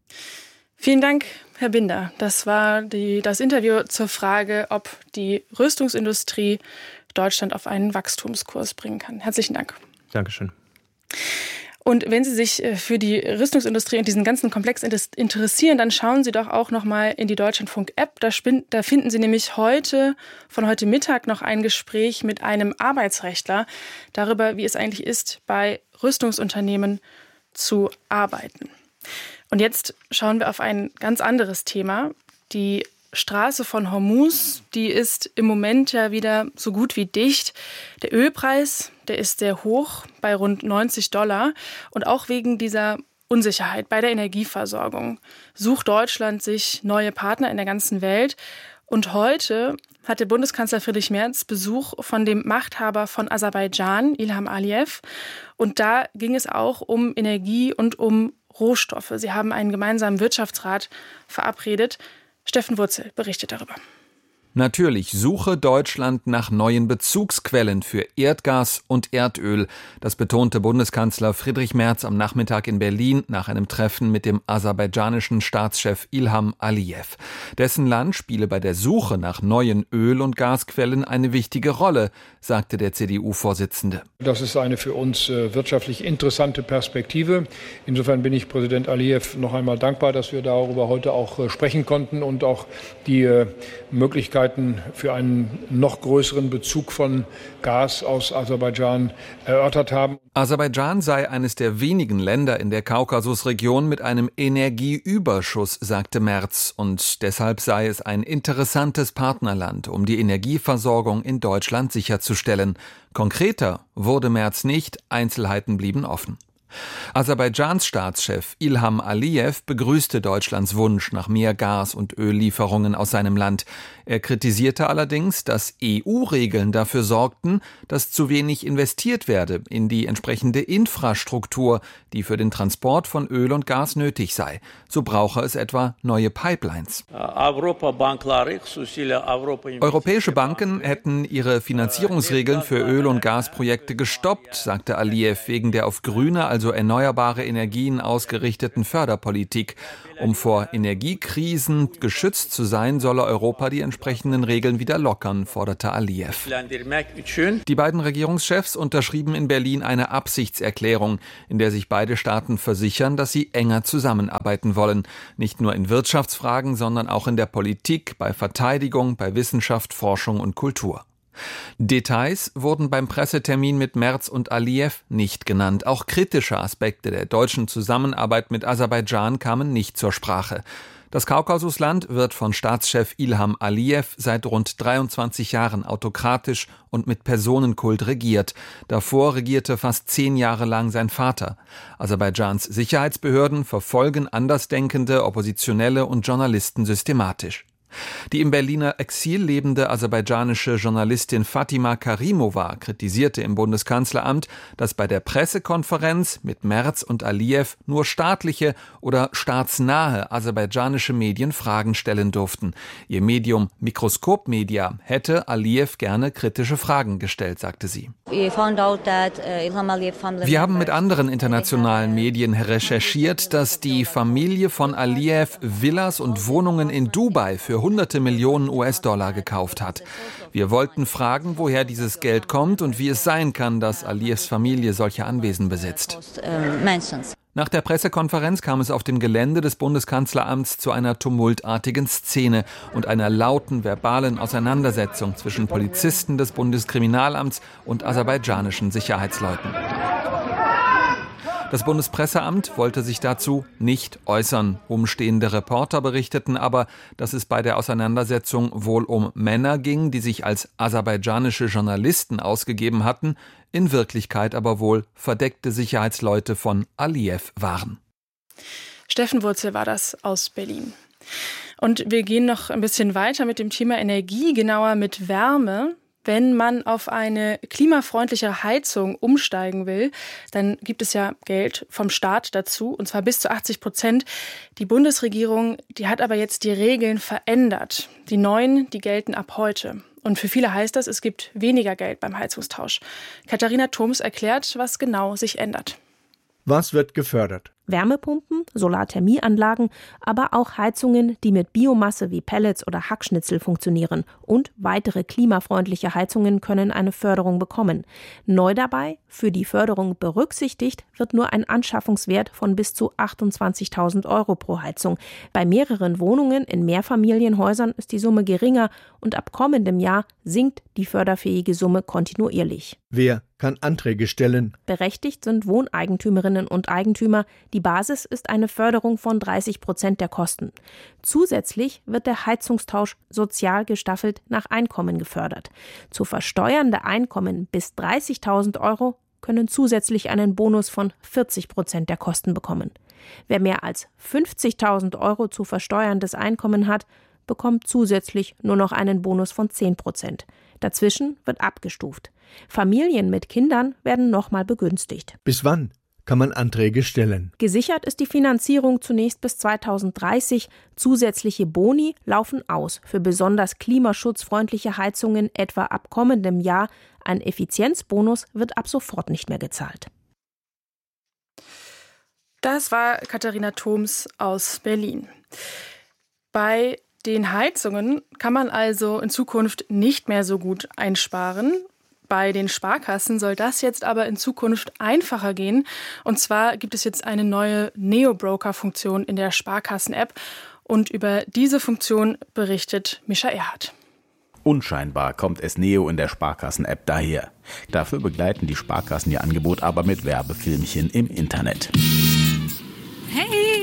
Vielen Dank, Herr Binder. Das war die, das Interview zur Frage, ob die Rüstungsindustrie Deutschland auf einen Wachstumskurs bringen kann. Herzlichen Dank. Dankeschön. Und wenn Sie sich für die Rüstungsindustrie und diesen ganzen Komplex interessieren, dann schauen Sie doch auch noch mal in die Deutschlandfunk-App. Da, da finden Sie nämlich heute, von heute Mittag noch ein Gespräch mit einem Arbeitsrechtler darüber, wie es eigentlich ist, bei Rüstungsunternehmen zu arbeiten. Und jetzt schauen wir auf ein ganz anderes Thema. Die Straße von Hormuz, die ist im Moment ja wieder so gut wie dicht. Der Ölpreis, der ist sehr hoch, bei rund neunzig Dollar. Und auch wegen dieser Unsicherheit bei der Energieversorgung sucht Deutschland sich neue Partner in der ganzen Welt. Und heute hatte Bundeskanzler Friedrich Merz Besuch von dem Machthaber von Aserbaidschan, Ilham Aliyev. Und da ging es auch um Energie und um Rohstoffe. Sie haben einen gemeinsamen Wirtschaftsrat verabredet. Steffen Wurzel berichtet darüber. Natürlich suche Deutschland nach neuen Bezugsquellen für Erdgas und Erdöl. Das betonte Bundeskanzler Friedrich Merz am Nachmittag in Berlin nach einem Treffen mit dem aserbaidschanischen Staatschef Ilham Aliyev. Dessen Land spiele bei der Suche nach neuen Öl- und Gasquellen eine wichtige Rolle, sagte der C D U-Vorsitzende. Das ist eine für uns wirtschaftlich interessante Perspektive. Insofern bin ich Präsident Aliyev noch einmal dankbar, dass wir darüber heute auch sprechen konnten und auch die Möglichkeit für einen noch größeren Bezug von Gas aus Aserbaidschan erörtert haben. Aserbaidschan sei eines der wenigen Länder in der Kaukasusregion mit einem Energieüberschuss, sagte Merz. Und deshalb sei es ein interessantes Partnerland, um die Energieversorgung in Deutschland sicherzustellen. Konkreter wurde Merz nicht, Einzelheiten blieben offen. Aserbaidschans Staatschef Ilham Aliyev begrüßte Deutschlands Wunsch nach mehr Gas- und Öllieferungen aus seinem Land. Er kritisierte allerdings, dass E U-Regeln dafür sorgten, dass zu wenig investiert werde in die entsprechende Infrastruktur, die für den Transport von Öl und Gas nötig sei. So brauche es etwa neue Pipelines. Europäische Banken hätten ihre Finanzierungsregeln für Öl- und Gasprojekte gestoppt, sagte Aliyev wegen der auf grüne, also erneuerbare Energien ausgerichteten Förderpolitik. Um vor Energiekrisen geschützt zu sein, solle Europa die entsprechenden Regeln wieder lockern, forderte Aliyev. Die beiden Regierungschefs unterschrieben in Berlin eine Absichtserklärung, in der sich beide Staaten versichern, dass sie enger zusammenarbeiten wollen. Nicht nur in Wirtschaftsfragen, sondern auch in der Politik, bei Verteidigung, bei Wissenschaft, Forschung und Kultur. Details wurden beim Pressetermin mit Merz und Aliyev nicht genannt. Auch kritische Aspekte der deutschen Zusammenarbeit mit Aserbaidschan kamen nicht zur Sprache. Das Kaukasusland wird von Staatschef Ilham Aliyev seit rund dreiundzwanzig Jahren autokratisch und mit Personenkult regiert. Davor regierte fast zehn Jahre lang sein Vater. Aserbaidschans Sicherheitsbehörden verfolgen Andersdenkende, Oppositionelle und Journalisten systematisch. Die im Berliner Exil lebende aserbaidschanische Journalistin Fatima Karimova kritisierte im Bundeskanzleramt, dass bei der Pressekonferenz mit Merz und Aliyev nur staatliche oder staatsnahe aserbaidschanische Medien Fragen stellen durften. Ihr Medium Mikroskop Media hätte Aliyev gerne kritische Fragen gestellt, sagte sie. Wir haben mit anderen internationalen Medien recherchiert, dass die Familie von Aliyev Villas und Wohnungen in Dubai für hunderte Millionen U S-Dollar gekauft hat. Wir wollten fragen, woher dieses Geld kommt und wie es sein kann, dass Aliyevs Familie solche Anwesen besitzt. Nach der Pressekonferenz kam es auf dem Gelände des Bundeskanzleramts zu einer tumultartigen Szene und einer lauten verbalen Auseinandersetzung zwischen Polizisten des Bundeskriminalamts und aserbaidschanischen Sicherheitsleuten. Das Bundespresseamt wollte sich dazu nicht äußern. Umstehende Reporter berichteten aber, dass es bei der Auseinandersetzung wohl um Männer ging, die sich als aserbaidschanische Journalisten ausgegeben hatten, in Wirklichkeit aber wohl verdeckte Sicherheitsleute von Aliyev waren. Steffen Wurzel war das aus Berlin. Und wir gehen noch ein bisschen weiter mit dem Thema Energie, genauer mit Wärme. Wenn man auf eine klimafreundliche Heizung umsteigen will, dann gibt es ja Geld vom Staat dazu, und zwar bis zu achtzig Prozent. Die Bundesregierung, die hat aber jetzt die Regeln verändert. Die neuen, die gelten ab heute. Und für viele heißt das, es gibt weniger Geld beim Heizungstausch. Katharina Thoms erklärt, was genau sich ändert. Was wird gefördert? Wärmepumpen, Solarthermieanlagen, aber auch Heizungen, die mit Biomasse wie Pellets oder Hackschnitzel funktionieren. Und weitere klimafreundliche Heizungen können eine Förderung bekommen. Neu dabei, für die Förderung berücksichtigt, wird nur ein Anschaffungswert von bis zu achtundzwanzigtausend Euro pro Heizung. Bei mehreren Wohnungen in Mehrfamilienhäusern ist die Summe geringer und ab kommendem Jahr sinkt die förderfähige Summe kontinuierlich. Wer kann Anträge stellen? Berechtigt sind Wohneigentümerinnen und Eigentümer. Die Basis ist eine Förderung von dreißig Prozent der Kosten. Zusätzlich wird der Heizungstausch sozial gestaffelt nach Einkommen gefördert. Zu versteuernde Einkommen bis dreißigtausend Euro können zusätzlich einen Bonus von vierzig Prozent der Kosten bekommen. Wer mehr als fünfzigtausend Euro zu versteuerndes Einkommen hat, bekommt zusätzlich nur noch einen Bonus von zehn Prozent. Dazwischen wird abgestuft. Familien mit Kindern werden nochmal begünstigt. Bis wann kann man Anträge stellen? Gesichert ist die Finanzierung zunächst bis zweitausenddreißig. Zusätzliche Boni laufen aus für besonders klimaschutzfreundliche Heizungen etwa ab kommendem Jahr. Ein Effizienzbonus wird ab sofort nicht mehr gezahlt. Das war Katharina Thoms aus Berlin. Bei den Heizungen kann man also in Zukunft nicht mehr so gut einsparen. Bei den Sparkassen soll das jetzt aber in Zukunft einfacher gehen. Und zwar gibt es jetzt eine neue Neo-Broker-Funktion in der Sparkassen-App. Und über diese Funktion berichtet Mischa Erhardt. Unscheinbar kommt es Neo in der Sparkassen-App daher. Dafür begleiten die Sparkassen ihr Angebot aber mit Werbefilmchen im Internet. Hey,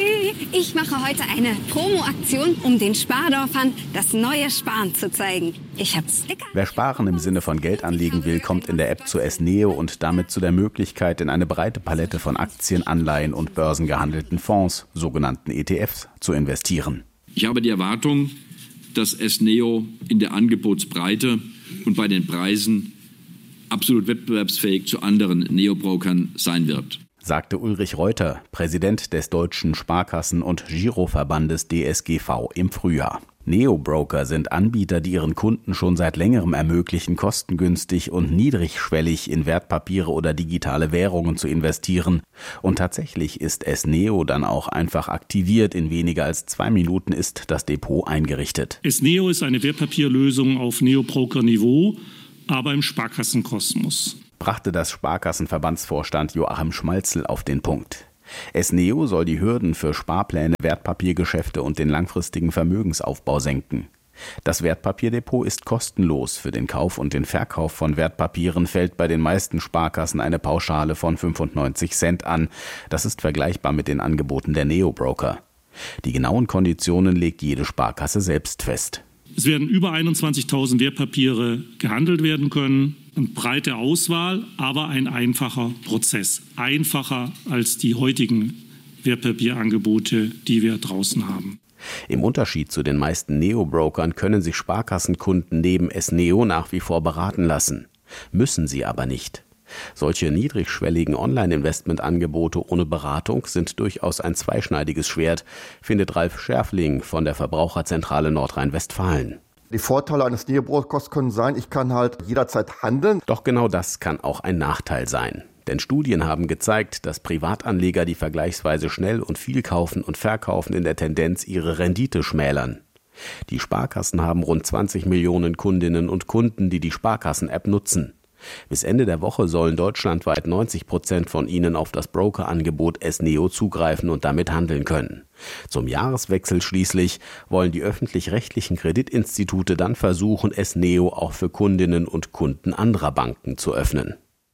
Ich mache heute eine Promo-Aktion, um den Spardorfern das neue Sparen zu zeigen. Ich habe Sticker. Wer sparen im Sinne von Geld anlegen will, kommt in der App zu Esneo und damit zu der Möglichkeit, in eine breite Palette von Aktien, Anleihen und börsengehandelten Fonds, sogenannten E T Fs, zu investieren. Ich habe die Erwartung, dass Esneo in der Angebotsbreite und bei den Preisen absolut wettbewerbsfähig zu anderen Neobrokern sein wird, sagte Ulrich Reuter, Präsident des Deutschen Sparkassen- und Giroverbandes D S G V im Frühjahr. Neobroker sind Anbieter, die ihren Kunden schon seit längerem ermöglichen, kostengünstig und niedrigschwellig in Wertpapiere oder digitale Währungen zu investieren. Und tatsächlich ist Esneo dann auch einfach aktiviert. In weniger als zwei Minuten ist das Depot eingerichtet. Esneo ist eine Wertpapierlösung auf Neobroker-Niveau, aber im Sparkassenkosmos, brachte das Sparkassenverbandsvorstand Joachim Schmalzl auf den Punkt. Esneo soll die Hürden für Sparpläne, Wertpapiergeschäfte und den langfristigen Vermögensaufbau senken. Das Wertpapierdepot ist kostenlos. Für den Kauf und den Verkauf von Wertpapieren fällt bei den meisten Sparkassen eine Pauschale von fünfundneunzig Cent an. Das ist vergleichbar mit den Angeboten der Neobroker. Die genauen Konditionen legt jede Sparkasse selbst fest. Es werden über einundzwanzigtausend Wertpapiere gehandelt werden können. Eine breite Auswahl, aber ein einfacher Prozess. Einfacher als die heutigen Wertpapierangebote, die wir draußen haben. Im Unterschied zu den meisten Neobrokern können sich Sparkassenkunden neben Esneo nach wie vor beraten lassen. Müssen sie aber nicht. Solche niedrigschwelligen Online-Investment-Angebote ohne Beratung sind durchaus ein zweischneidiges Schwert, findet Ralf Schärfling von der Verbraucherzentrale Nordrhein-Westfalen. Die Vorteile eines Neobrokers können sein, ich kann halt jederzeit handeln. Doch genau das kann auch ein Nachteil sein. Denn Studien haben gezeigt, dass Privatanleger, die vergleichsweise schnell und viel kaufen und verkaufen, in der Tendenz ihre Rendite schmälern. Die Sparkassen haben rund zwanzig Millionen Kundinnen und Kunden, die die Sparkassen-App nutzen. Bis Ende der Woche sollen deutschlandweit neunzig Prozent von ihnen auf das Brokerangebot Esneo zugreifen und damit handeln können. Zum Jahreswechsel schließlich wollen die öffentlich-rechtlichen Kreditinstitute dann versuchen, Esneo auch für Kundinnen und Kunden anderer Banken zu öffnen.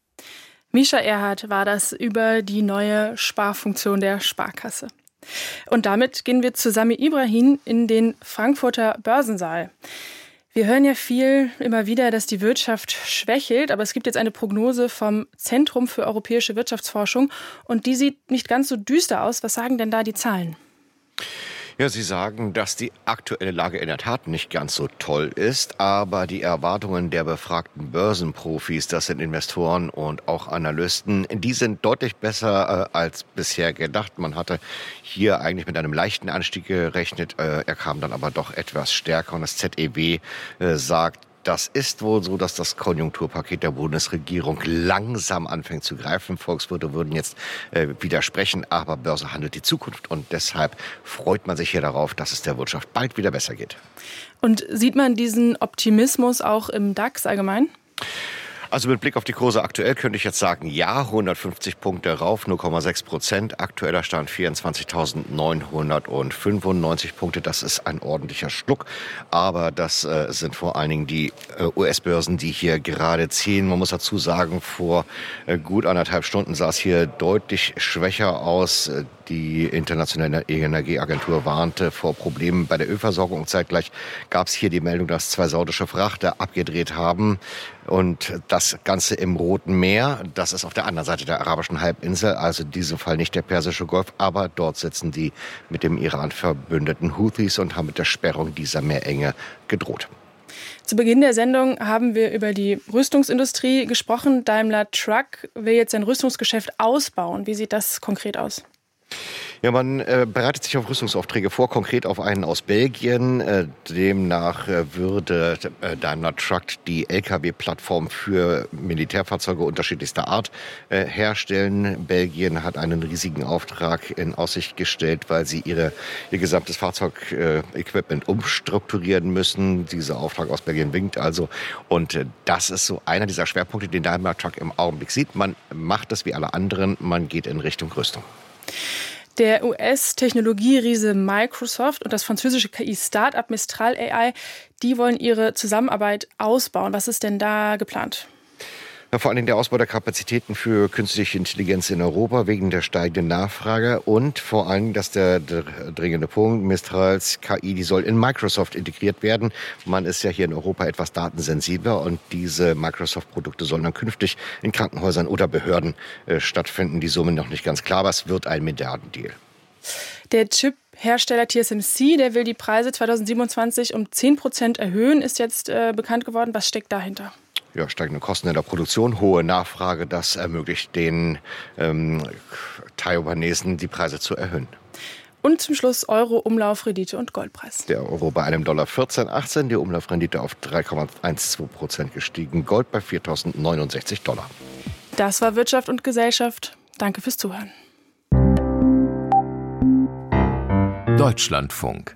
Mischa Erhardt war das über die neue Sparfunktion der Sparkasse. Und damit gehen wir zu Sami Ibrahim in den Frankfurter Börsensaal. Wir hören ja viel immer wieder, dass die Wirtschaft schwächelt, aber es gibt jetzt eine Prognose vom Zentrum für europäische Wirtschaftsforschung und die sieht nicht ganz so düster aus. Was sagen denn da die Zahlen? Ja, Sie sagen, dass die aktuelle Lage in der Tat nicht ganz so toll ist, aber die Erwartungen der befragten Börsenprofis, das sind Investoren und auch Analysten, die sind deutlich besser äh, als bisher gedacht. Man hatte hier eigentlich mit einem leichten Anstieg gerechnet, äh, er kam dann aber doch etwas stärker und das Z E W äh, sagt, das ist wohl so, dass das Konjunkturpaket der Bundesregierung langsam anfängt zu greifen. Volkswirte würden jetzt äh, widersprechen, aber Börse handelt die Zukunft. Und deshalb freut man sich hier darauf, dass es der Wirtschaft bald wieder besser geht. Und sieht man diesen Optimismus auch im DAX allgemein? Also mit Blick auf die Kurse aktuell könnte ich jetzt sagen, ja, hundertfünfzig Punkte rauf, null Komma sechs Prozent. Aktueller Stand vierundzwanzigtausendneunhundertfünfundneunzig Punkte. Das ist ein ordentlicher Schluck. Aber das äh, sind vor allen Dingen die äh, U S-Börsen, die hier gerade ziehen. Man muss dazu sagen, vor äh, gut anderthalb Stunden sah es hier deutlich schwächer aus. Die Internationale Energieagentur warnte vor Problemen bei der Ölversorgung. Zeitgleich gab es hier die Meldung, dass zwei saudische Frachter abgedreht haben. Und das Ganze im Roten Meer, das ist auf der anderen Seite der arabischen Halbinsel, also in diesem Fall nicht der Persische Golf, aber dort sitzen die mit dem Iran verbündeten Houthis und haben mit der Sperrung dieser Meerenge gedroht. Zu Beginn der Sendung haben wir über die Rüstungsindustrie gesprochen. Daimler Truck will jetzt sein Rüstungsgeschäft ausbauen. Wie sieht das konkret aus? Ja, man äh, bereitet sich auf Rüstungsaufträge vor, konkret auf einen aus Belgien. Äh, demnach äh, würde äh, Daimler Truck die L K W-Plattform für Militärfahrzeuge unterschiedlichster Art äh, herstellen. Belgien hat einen riesigen Auftrag in Aussicht gestellt, weil sie ihre, ihr gesamtes Fahrzeugequipment umstrukturieren müssen. Dieser Auftrag aus Belgien winkt also. Und äh, das ist so einer dieser Schwerpunkte, den Daimler Truck im Augenblick sieht. Man macht es wie alle anderen, man geht in Richtung Rüstung. Der U S-Technologieriese Microsoft und das französische K I-Startup Mistral A I, die wollen ihre Zusammenarbeit ausbauen. Was ist denn da geplant? Vor allem der Ausbau der Kapazitäten für künstliche Intelligenz in Europa wegen der steigenden Nachfrage und vor allem, dass der dringende Punkt, Mistrals K I, die soll in Microsoft integriert werden. Man ist ja hier in Europa etwas datensensibler und diese Microsoft-Produkte sollen dann künftig in Krankenhäusern oder Behörden äh, stattfinden. Die Summe noch nicht ganz klar, aber es wird ein Milliardendeal. Der Chip-Hersteller T S M C, der will die Preise zweitausendsiebenundzwanzig um zehn Prozent erhöhen, ist jetzt äh, bekannt geworden. Was steckt dahinter? Ja, steigende Kosten in der Produktion, hohe Nachfrage, das ermöglicht den ähm, Taiwanesen, die Preise zu erhöhen. Und zum Schluss Euro, Umlaufrendite und Goldpreis. Der Euro bei einem Dollar vierzehn achtzehn, die Umlaufrendite auf drei Komma zwölf Prozent gestiegen, Gold bei viertausendneunundsechzig Dollar. Das war Wirtschaft und Gesellschaft. Danke fürs Zuhören. Deutschlandfunk.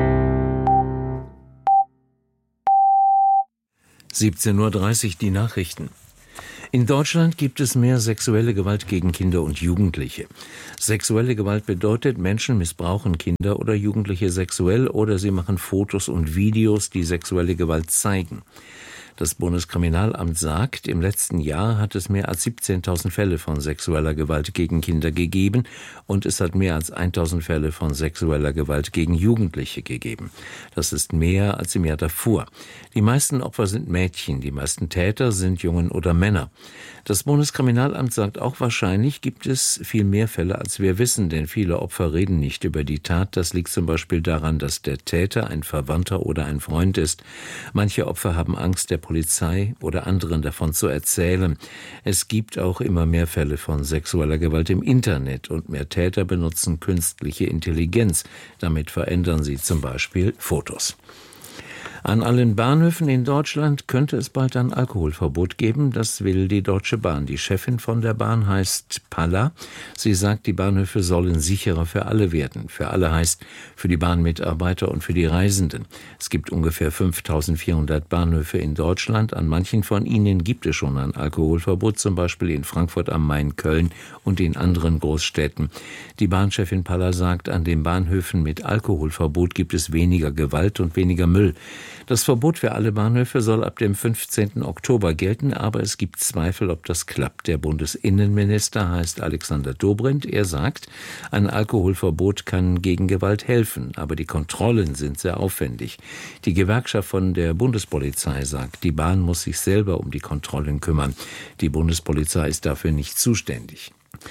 siebzehn Uhr dreißig die Nachrichten. In Deutschland gibt es mehr sexuelle Gewalt gegen Kinder und Jugendliche. Sexuelle Gewalt bedeutet, Menschen missbrauchen Kinder oder Jugendliche sexuell oder sie machen Fotos und Videos, die sexuelle Gewalt zeigen. Das Bundeskriminalamt sagt, im letzten Jahr hat es mehr als siebzehntausend Fälle von sexueller Gewalt gegen Kinder gegeben und es hat mehr als tausend Fälle von sexueller Gewalt gegen Jugendliche gegeben. Das ist mehr als im Jahr davor. Die meisten Opfer sind Mädchen, die meisten Täter sind Jungen oder Männer. Das Bundeskriminalamt sagt auch, wahrscheinlich gibt es viel mehr Fälle, als wir wissen, denn viele Opfer reden nicht über die Tat. Das liegt zum Beispiel daran, dass der Täter ein Verwandter oder ein Freund ist. Manche Opfer haben Angst, der Polizei oder anderen davon zu erzählen. Es gibt auch immer mehr Fälle von sexueller Gewalt im Internet und mehr Täter benutzen künstliche Intelligenz. Damit verändern sie zum Beispiel Fotos. An allen Bahnhöfen in Deutschland könnte es bald ein Alkoholverbot geben. Das will die Deutsche Bahn. Die Chefin von der Bahn heißt Palla. Sie sagt, die Bahnhöfe sollen sicherer für alle werden. Für alle heißt für die Bahnmitarbeiter und für die Reisenden. Es gibt ungefähr fünftausendvierhundert Bahnhöfe in Deutschland. An manchen von ihnen gibt es schon ein Alkoholverbot, zum Beispiel in Frankfurt am Main, Köln und in anderen Großstädten. Die Bahnchefin Palla sagt, an den Bahnhöfen mit Alkoholverbot gibt es weniger Gewalt und weniger Müll. Das Verbot für alle Bahnhöfe soll ab dem fünfzehnten Oktober gelten, aber es gibt Zweifel, ob das klappt. Der Bundesinnenminister heißt Alexander Dobrindt. Er sagt, ein Alkoholverbot kann gegen Gewalt helfen, aber die Kontrollen sind sehr aufwendig. Die Gewerkschaft von der Bundespolizei sagt, die Bahn muss sich selber um die Kontrollen kümmern. Die Bundespolizei ist dafür nicht zuständig.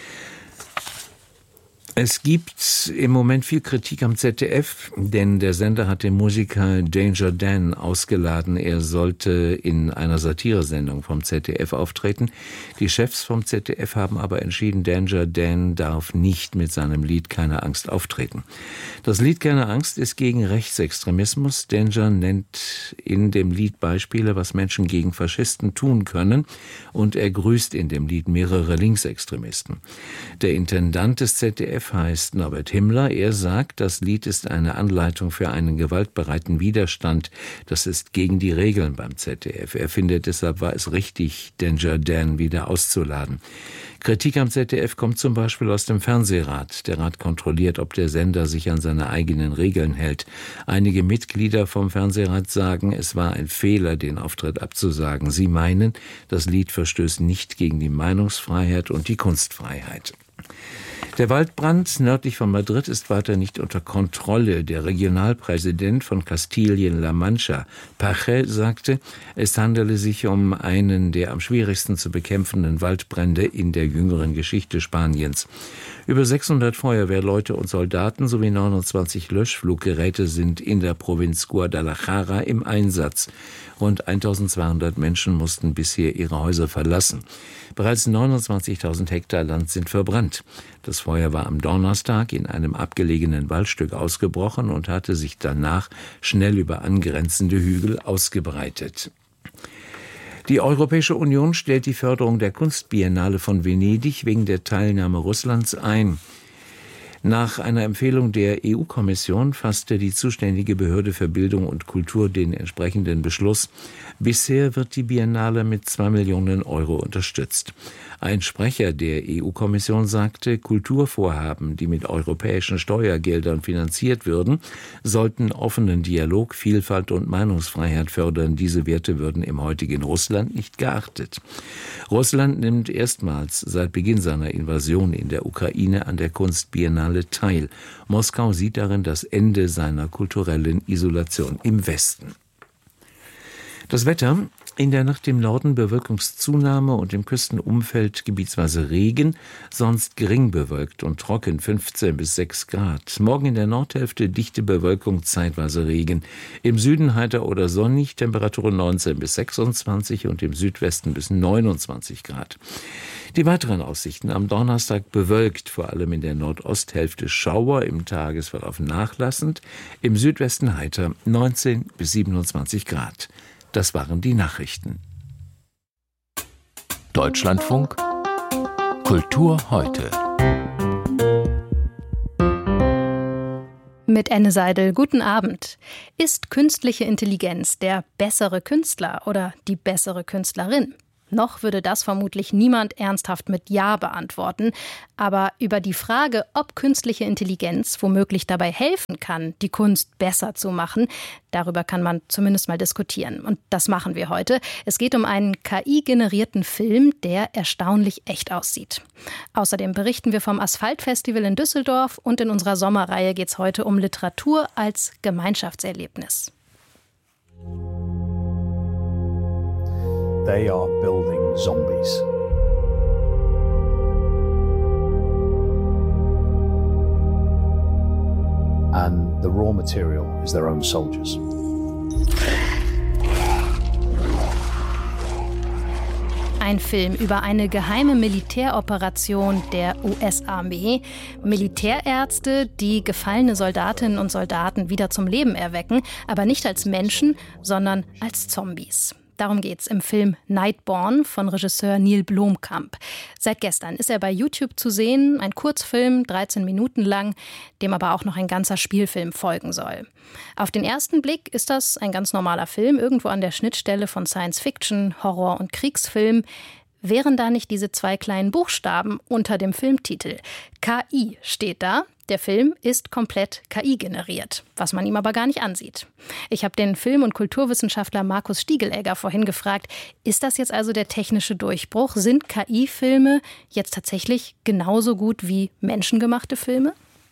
Es gibt im Moment viel Kritik am Z D F, denn der Sender hat den Musiker Danger Dan ausgeladen. Er sollte in einer Satiresendung vom Z D F auftreten. Die Chefs vom Z D F haben aber entschieden, Danger Dan darf nicht mit seinem Lied Keine Angst auftreten. Das Lied Keine Angst ist gegen Rechtsextremismus. Danger nennt in dem Lied Beispiele, was Menschen gegen Faschisten tun können, und er grüßt in dem Lied mehrere Linksextremisten. Der Intendant des Z D F heißt Norbert Himmler. Er sagt, das Lied ist eine Anleitung für einen gewaltbereiten Widerstand. Das ist gegen die Regeln beim Z D F. Er findet, deshalb war es richtig, Danger Dan wieder auszuladen. Kritik am Z D F kommt zum Beispiel aus dem Fernsehrat. Der Rat kontrolliert, ob der Sender sich an seine eigenen Regeln hält. Einige Mitglieder vom Fernsehrat sagen, es war ein Fehler, den Auftritt abzusagen. Sie meinen, das Lied verstößt nicht gegen die Meinungsfreiheit und die Kunstfreiheit. Der Waldbrand nördlich von Madrid ist weiter nicht unter Kontrolle. Der Regionalpräsident von Kastilien-La Mancha, Pache, sagte, es handele sich um einen der am schwierigsten zu bekämpfenden Waldbrände in der jüngeren Geschichte Spaniens. Über sechshundert Feuerwehrleute und Soldaten sowie neunundzwanzig Löschfluggeräte sind in der Provinz Guadalajara im Einsatz. Rund eintausendzweihundert Menschen mussten bisher ihre Häuser verlassen. Bereits neunundzwanzigtausend Hektar Land sind verbrannt. Das Feuer war am Donnerstag in einem abgelegenen Waldstück ausgebrochen und hatte sich danach schnell über angrenzende Hügel ausgebreitet. Die Europäische Union stellt die Förderung der Kunstbiennale von Venedig wegen der Teilnahme Russlands ein. Nach einer Empfehlung der E U-Kommission fasste die zuständige Behörde für Bildung und Kultur den entsprechenden Beschluss. Bisher wird die Biennale mit zwei Millionen Euro unterstützt. Ein Sprecher der E U-Kommission sagte, Kulturvorhaben, die mit europäischen Steuergeldern finanziert würden, sollten offenen Dialog, Vielfalt und Meinungsfreiheit fördern. Diese Werte würden im heutigen Russland nicht geachtet. Russland nimmt erstmals seit Beginn seiner Invasion in der Ukraine an der Kunstbiennale teil. Moskau sieht darin das Ende seiner kulturellen Isolation im Westen. Das Wetter: In der Nacht im Norden Bewölkungszunahme und im Küstenumfeld gebietsweise Regen, sonst gering bewölkt und trocken, fünfzehn bis sechs Grad. Morgen in der Nordhälfte dichte Bewölkung, zeitweise Regen. Im Süden heiter oder sonnig, Temperaturen neunzehn bis sechsundzwanzig und im Südwesten bis neunundzwanzig Grad. Die weiteren Aussichten: Am Donnerstag bewölkt, vor allem in der Nordosthälfte Schauer, im Tagesverlauf nachlassend, im Südwesten heiter, neunzehn bis siebenundzwanzig Grad. Das waren die Nachrichten. Deutschlandfunk Kultur heute. Mit Enne Seidel, guten Abend. Ist künstliche Intelligenz der bessere Künstler oder die bessere Künstlerin? Noch würde das vermutlich niemand ernsthaft mit Ja beantworten. Aber über die Frage, ob künstliche Intelligenz womöglich dabei helfen kann, die Kunst besser zu machen, darüber kann man zumindest mal diskutieren. Und das machen wir heute. Es geht um einen K I-generierten Film, der erstaunlich echt aussieht. Außerdem berichten wir vom Asphalt-Festival in Düsseldorf und in unserer Sommerreihe geht es heute um Literatur als Gemeinschaftserlebnis. They are building zombies. And the raw material is their own soldiers. Ein Film über eine geheime Militäroperation der U S-Armee. Militärärzte, die gefallene Soldatinnen und Soldaten wieder zum Leben erwecken, aber nicht als Menschen, sondern als Zombies. Darum geht's im Film Nightborn von Regisseur Neil Blomkamp. Seit gestern ist er bei YouTube zu sehen, ein Kurzfilm, dreizehn Minuten lang, dem aber auch noch ein ganzer Spielfilm folgen soll. Auf den ersten Blick ist das ein ganz normaler Film, irgendwo an der Schnittstelle von Science-Fiction, Horror- und Kriegsfilm. Wären da nicht diese zwei kleinen Buchstaben unter dem Filmtitel? K I steht da. Der Film ist komplett K I generiert, was man ihm aber gar nicht ansieht. Ich habe den Film- und Kulturwissenschaftler Markus Stiegelegger vorhin gefragt, ist das jetzt also der technische Durchbruch? Sind K I-Filme jetzt tatsächlich genauso gut wie menschengemachte Filme?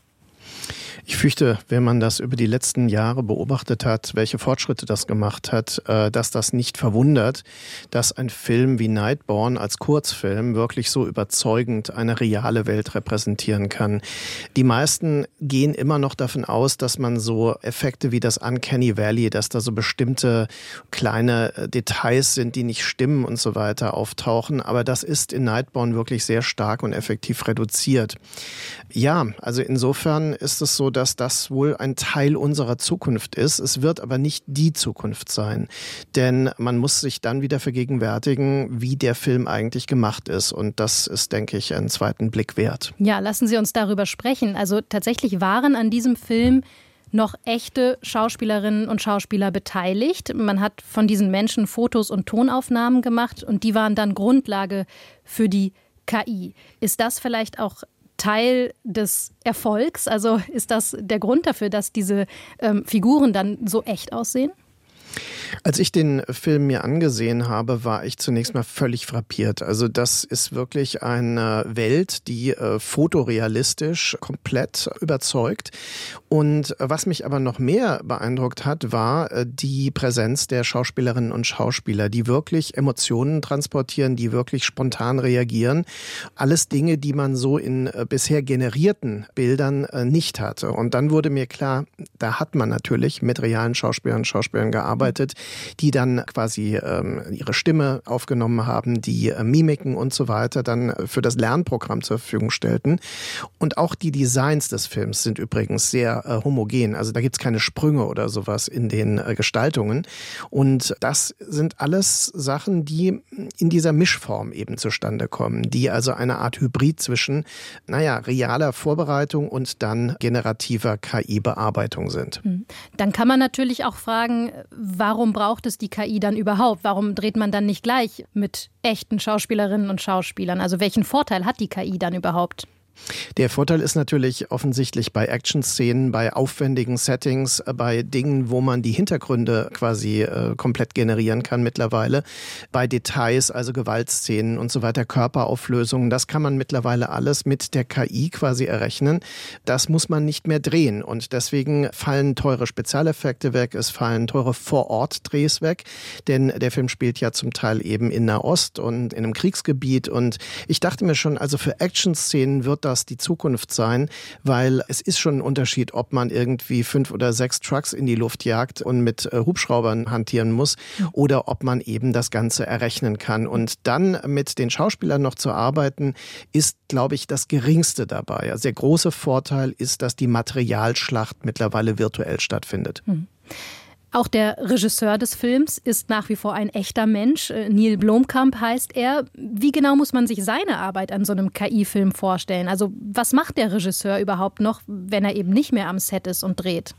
Ich fürchte, wenn man das über die letzten Jahre beobachtet hat, welche Fortschritte das gemacht hat, dass das nicht verwundert, dass ein Film wie Nightborn als Kurzfilm wirklich so überzeugend eine reale Welt repräsentieren kann. Die meisten gehen immer noch davon aus, dass man so Effekte wie das Uncanny Valley, dass da so bestimmte kleine Details sind, die nicht stimmen und so weiter auftauchen. Aber das ist in Nightborn wirklich sehr stark und effektiv reduziert. Ja, also insofern ist es so, dass das wohl ein Teil unserer Zukunft ist. Es wird aber nicht die Zukunft sein. Denn man muss sich dann wieder vergegenwärtigen, wie der Film eigentlich gemacht ist. Und das ist, denke ich, einen zweiten Blick wert. Ja, lassen Sie uns darüber sprechen. Also tatsächlich waren an diesem Film noch echte Schauspielerinnen und Schauspieler beteiligt. Man hat von diesen Menschen Fotos und Tonaufnahmen gemacht und die waren dann Grundlage für die K I. Ist das vielleicht auch Teil des Erfolgs? Also ist das der Grund dafür, dass diese ähm, Figuren dann so echt aussehen? Als ich den Film mir angesehen habe, war ich zunächst mal völlig frappiert. Also das ist wirklich eine Welt, die äh, fotorealistisch komplett überzeugt. Und was mich aber noch mehr beeindruckt hat, war äh, die Präsenz der Schauspielerinnen und Schauspieler, die wirklich Emotionen transportieren, die wirklich spontan reagieren. Alles Dinge, die man so in äh, bisher generierten Bildern äh, nicht hatte. Und dann wurde mir klar, da hat man natürlich mit realen Schauspielern und Schauspielern gearbeitet, die dann quasi ähm, ihre Stimme aufgenommen haben, die äh, Mimiken und so weiter dann für das Lernprogramm zur Verfügung stellten. Und auch die Designs des Films sind übrigens sehr äh, homogen. Also da gibt's keine Sprünge oder sowas in den äh, Gestaltungen. Und das sind alles Sachen, die in dieser Mischform eben zustande kommen, die also eine Art Hybrid zwischen, naja, realer Vorbereitung und dann generativer K I-Bearbeitung sind. Dann kann man natürlich auch fragen, warum braucht es die K I dann überhaupt? Warum dreht man dann nicht gleich mit echten Schauspielerinnen und Schauspielern? Also welchen Vorteil hat die K I dann überhaupt? Der Vorteil ist natürlich offensichtlich bei Action-Szenen, bei aufwendigen Settings, bei Dingen, wo man die Hintergründe quasi äh, komplett generieren kann mittlerweile, bei Details, also Gewaltszenen und so weiter, Körperauflösungen, das kann man mittlerweile alles mit der K I quasi errechnen. Das muss man nicht mehr drehen und deswegen fallen teure Spezialeffekte weg, es fallen teure Vor-Ort-Drehs weg, denn der Film spielt ja zum Teil eben in Nahost und in einem Kriegsgebiet und ich dachte mir schon, also für Action-Szenen wird das die Zukunft sein, weil es ist schon ein Unterschied, ob man irgendwie fünf oder sechs Trucks in die Luft jagt und mit äh, Hubschraubern hantieren muss oder ob man eben das Ganze errechnen kann. Und dann mit den Schauspielern noch zu arbeiten, ist, glaube ich, das Geringste dabei. Also der große Vorteil ist, dass die Materialschlacht mittlerweile virtuell stattfindet. Hm. Auch der Regisseur des Films ist nach wie vor ein echter Mensch. Neil Blomkamp heißt er. Wie genau muss man sich seine Arbeit an so einem K I-Film vorstellen? Also was macht der Regisseur überhaupt noch, wenn er eben nicht mehr am Set ist und dreht?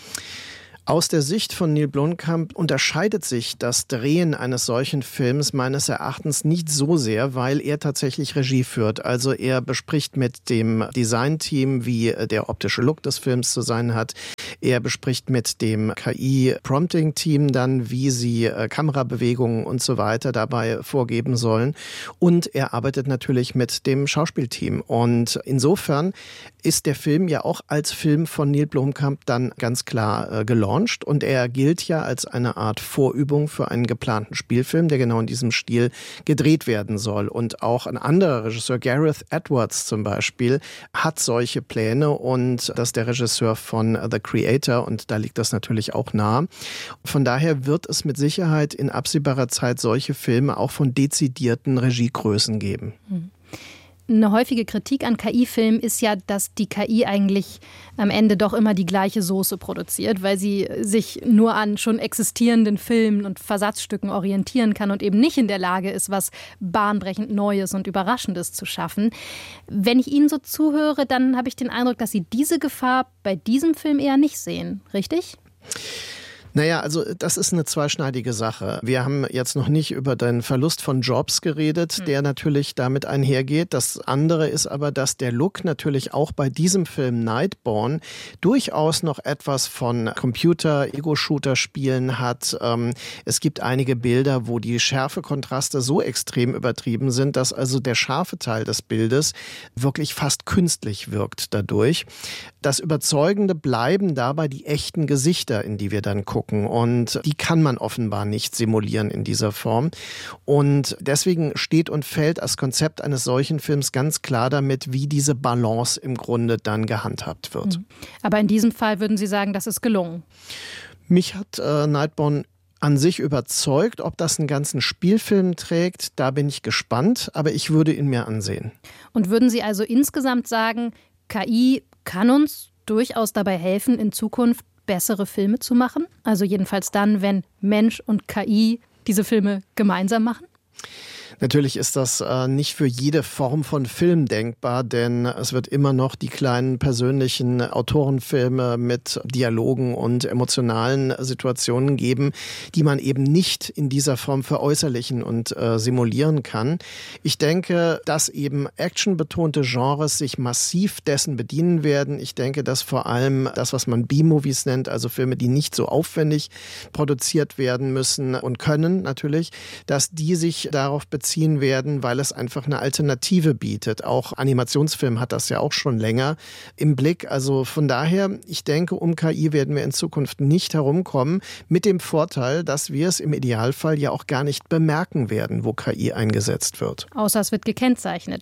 Aus der Sicht von Neil Blomkamp unterscheidet sich das Drehen eines solchen Films meines Erachtens nicht so sehr, weil er tatsächlich Regie führt. Also er bespricht mit dem Designteam, wie der optische Look des Films zu sein hat. Er bespricht mit dem K I-Prompting-Team dann, wie sie äh, Kamerabewegungen und so weiter dabei vorgeben sollen. Und er arbeitet natürlich mit dem Schauspielteam. Und insofern ist der Film ja auch als Film von Neil Blomkamp dann ganz klar äh, gelauncht. Und er gilt ja als eine Art Vorübung für einen geplanten Spielfilm, der genau in diesem Stil gedreht werden soll. Und auch ein anderer Regisseur, Gareth Edwards zum Beispiel, hat solche Pläne. Und das ist der Regisseur von The Creator. Und da liegt das natürlich auch nah. Von daher wird es mit Sicherheit in absehbarer Zeit solche Filme auch von dezidierten Regiegrößen geben. Hm. Eine häufige Kritik an K I-Filmen ist ja, dass die K I eigentlich am Ende doch immer die gleiche Soße produziert, weil sie sich nur an schon existierenden Filmen und Versatzstücken orientieren kann und eben nicht in der Lage ist, was bahnbrechend Neues und Überraschendes zu schaffen. Wenn ich Ihnen so zuhöre, dann habe ich den Eindruck, dass Sie diese Gefahr bei diesem Film eher nicht sehen, richtig? Naja, also das ist eine zweischneidige Sache. Wir haben jetzt noch nicht über den Verlust von Jobs geredet, der natürlich damit einhergeht. Das andere ist aber, dass der Look natürlich auch bei diesem Film Nightborn durchaus noch etwas von Computer-Ego-Shooter-Spielen hat. Es gibt einige Bilder, wo die Schärfekontraste so extrem übertrieben sind, dass also der scharfe Teil des Bildes wirklich fast künstlich wirkt dadurch. Das Überzeugende bleiben dabei die echten Gesichter, in die wir dann gucken. Und die kann man offenbar nicht simulieren in dieser Form. Und deswegen steht und fällt das Konzept eines solchen Films ganz klar damit, wie diese Balance im Grunde dann gehandhabt wird. Aber in diesem Fall würden Sie sagen, das ist gelungen? Mich hat äh, Nightborn an sich überzeugt. Ob das einen ganzen Spielfilm trägt, da bin ich gespannt. Aber ich würde ihn mir ansehen. Und würden Sie also insgesamt sagen, K I kann uns durchaus dabei helfen, in Zukunft bessere Filme zu machen? Also jedenfalls dann, wenn Mensch und K I diese Filme gemeinsam machen? Natürlich ist das äh, nicht für jede Form von Film denkbar, denn es wird immer noch die kleinen persönlichen Autorenfilme mit Dialogen und emotionalen Situationen geben, die man eben nicht in dieser Form veräußerlichen und äh, simulieren kann. Ich denke, dass eben actionbetonte Genres sich massiv dessen bedienen werden. Ich denke, dass vor allem das, was man B-Movies nennt, also Filme, die nicht so aufwendig produziert werden müssen und können natürlich, dass die sich darauf beziehen werden, weil es einfach eine Alternative bietet. Auch Animationsfilm hat das ja auch schon länger im Blick. Also von daher, ich denke, um K I werden wir in Zukunft nicht herumkommen, mit dem Vorteil, dass wir es im Idealfall ja auch gar nicht bemerken werden, wo K I eingesetzt wird. Außer es wird gekennzeichnet.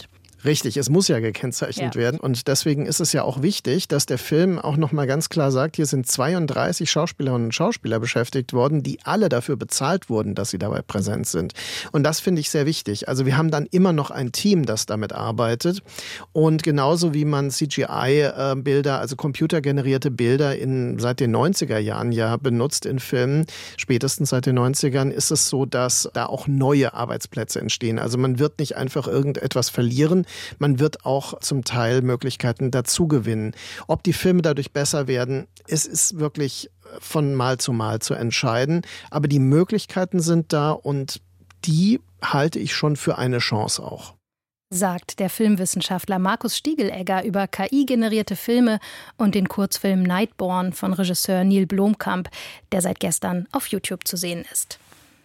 Richtig, es muss ja gekennzeichnet Ja. werden und deswegen ist es ja auch wichtig, dass der Film auch nochmal ganz klar sagt, hier sind zweiunddreißig Schauspielerinnen und Schauspieler beschäftigt worden, die alle dafür bezahlt wurden, dass sie dabei präsent sind. Und das finde ich sehr wichtig. Also wir haben dann immer noch ein Team, das damit arbeitet und genauso wie man C G I-Bilder, also computergenerierte Bilder in, seit den neunziger Jahren ja benutzt in Filmen, spätestens seit den neunzigern, ist es so, dass da auch neue Arbeitsplätze entstehen. Also man wird nicht einfach irgendetwas verlieren, man wird auch zum Teil Möglichkeiten dazugewinnen. Ob die Filme dadurch besser werden, es ist wirklich von Mal zu Mal zu entscheiden. Aber die Möglichkeiten sind da und die halte ich schon für eine Chance auch. Sagt der Filmwissenschaftler Markus Stiegelegger über K I-generierte Filme und den Kurzfilm Nightborn von Regisseur Neil Blomkamp, der seit gestern auf YouTube zu sehen ist.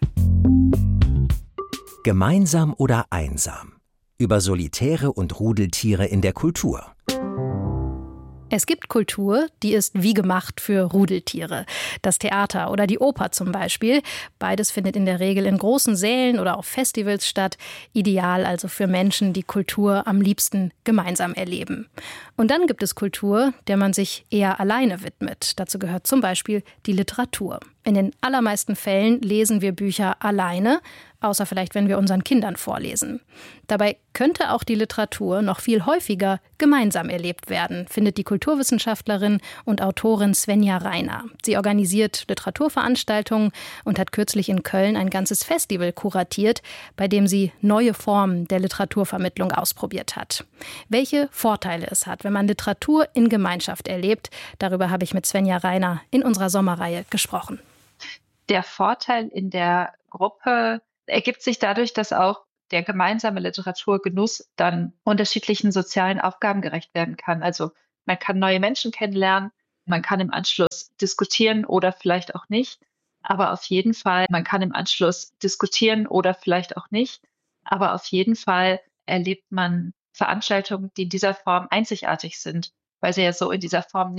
Gemeinsam oder einsam? Über Solitäre und Rudeltiere in der Kultur. Es gibt Kultur, die ist wie gemacht für Rudeltiere. Das Theater oder die Oper zum Beispiel. Beides findet in der Regel in großen Sälen oder auf Festivals statt. Ideal also für Menschen, die Kultur am liebsten gemeinsam erleben. Und dann gibt es Kultur, der man sich eher alleine widmet. Dazu gehört zum Beispiel die Literatur. In den allermeisten Fällen lesen wir Bücher alleine, außer vielleicht, wenn wir unseren Kindern vorlesen. Dabei könnte auch die Literatur noch viel häufiger gemeinsam erlebt werden, findet die Kulturwissenschaftlerin und Autorin Svenja Reiner. Sie organisiert Literaturveranstaltungen und hat kürzlich in Köln ein ganzes Festival kuratiert, bei dem sie neue Formen der Literaturvermittlung ausprobiert hat. Welche Vorteile es hat, wenn man Literatur in Gemeinschaft erlebt, darüber habe ich mit Svenja Reiner in unserer Sommerreihe gesprochen. Der Vorteil in der Gruppe ergibt sich dadurch, dass auch der gemeinsame Literaturgenuss dann unterschiedlichen sozialen Aufgaben gerecht werden kann. Also man kann neue Menschen kennenlernen, man kann im Anschluss diskutieren oder vielleicht auch nicht. Aber auf jeden Fall, man kann im Anschluss diskutieren oder vielleicht auch nicht. Aber auf jeden Fall erlebt man Veranstaltungen, die in dieser Form einzigartig sind, weil sie ja so in dieser Form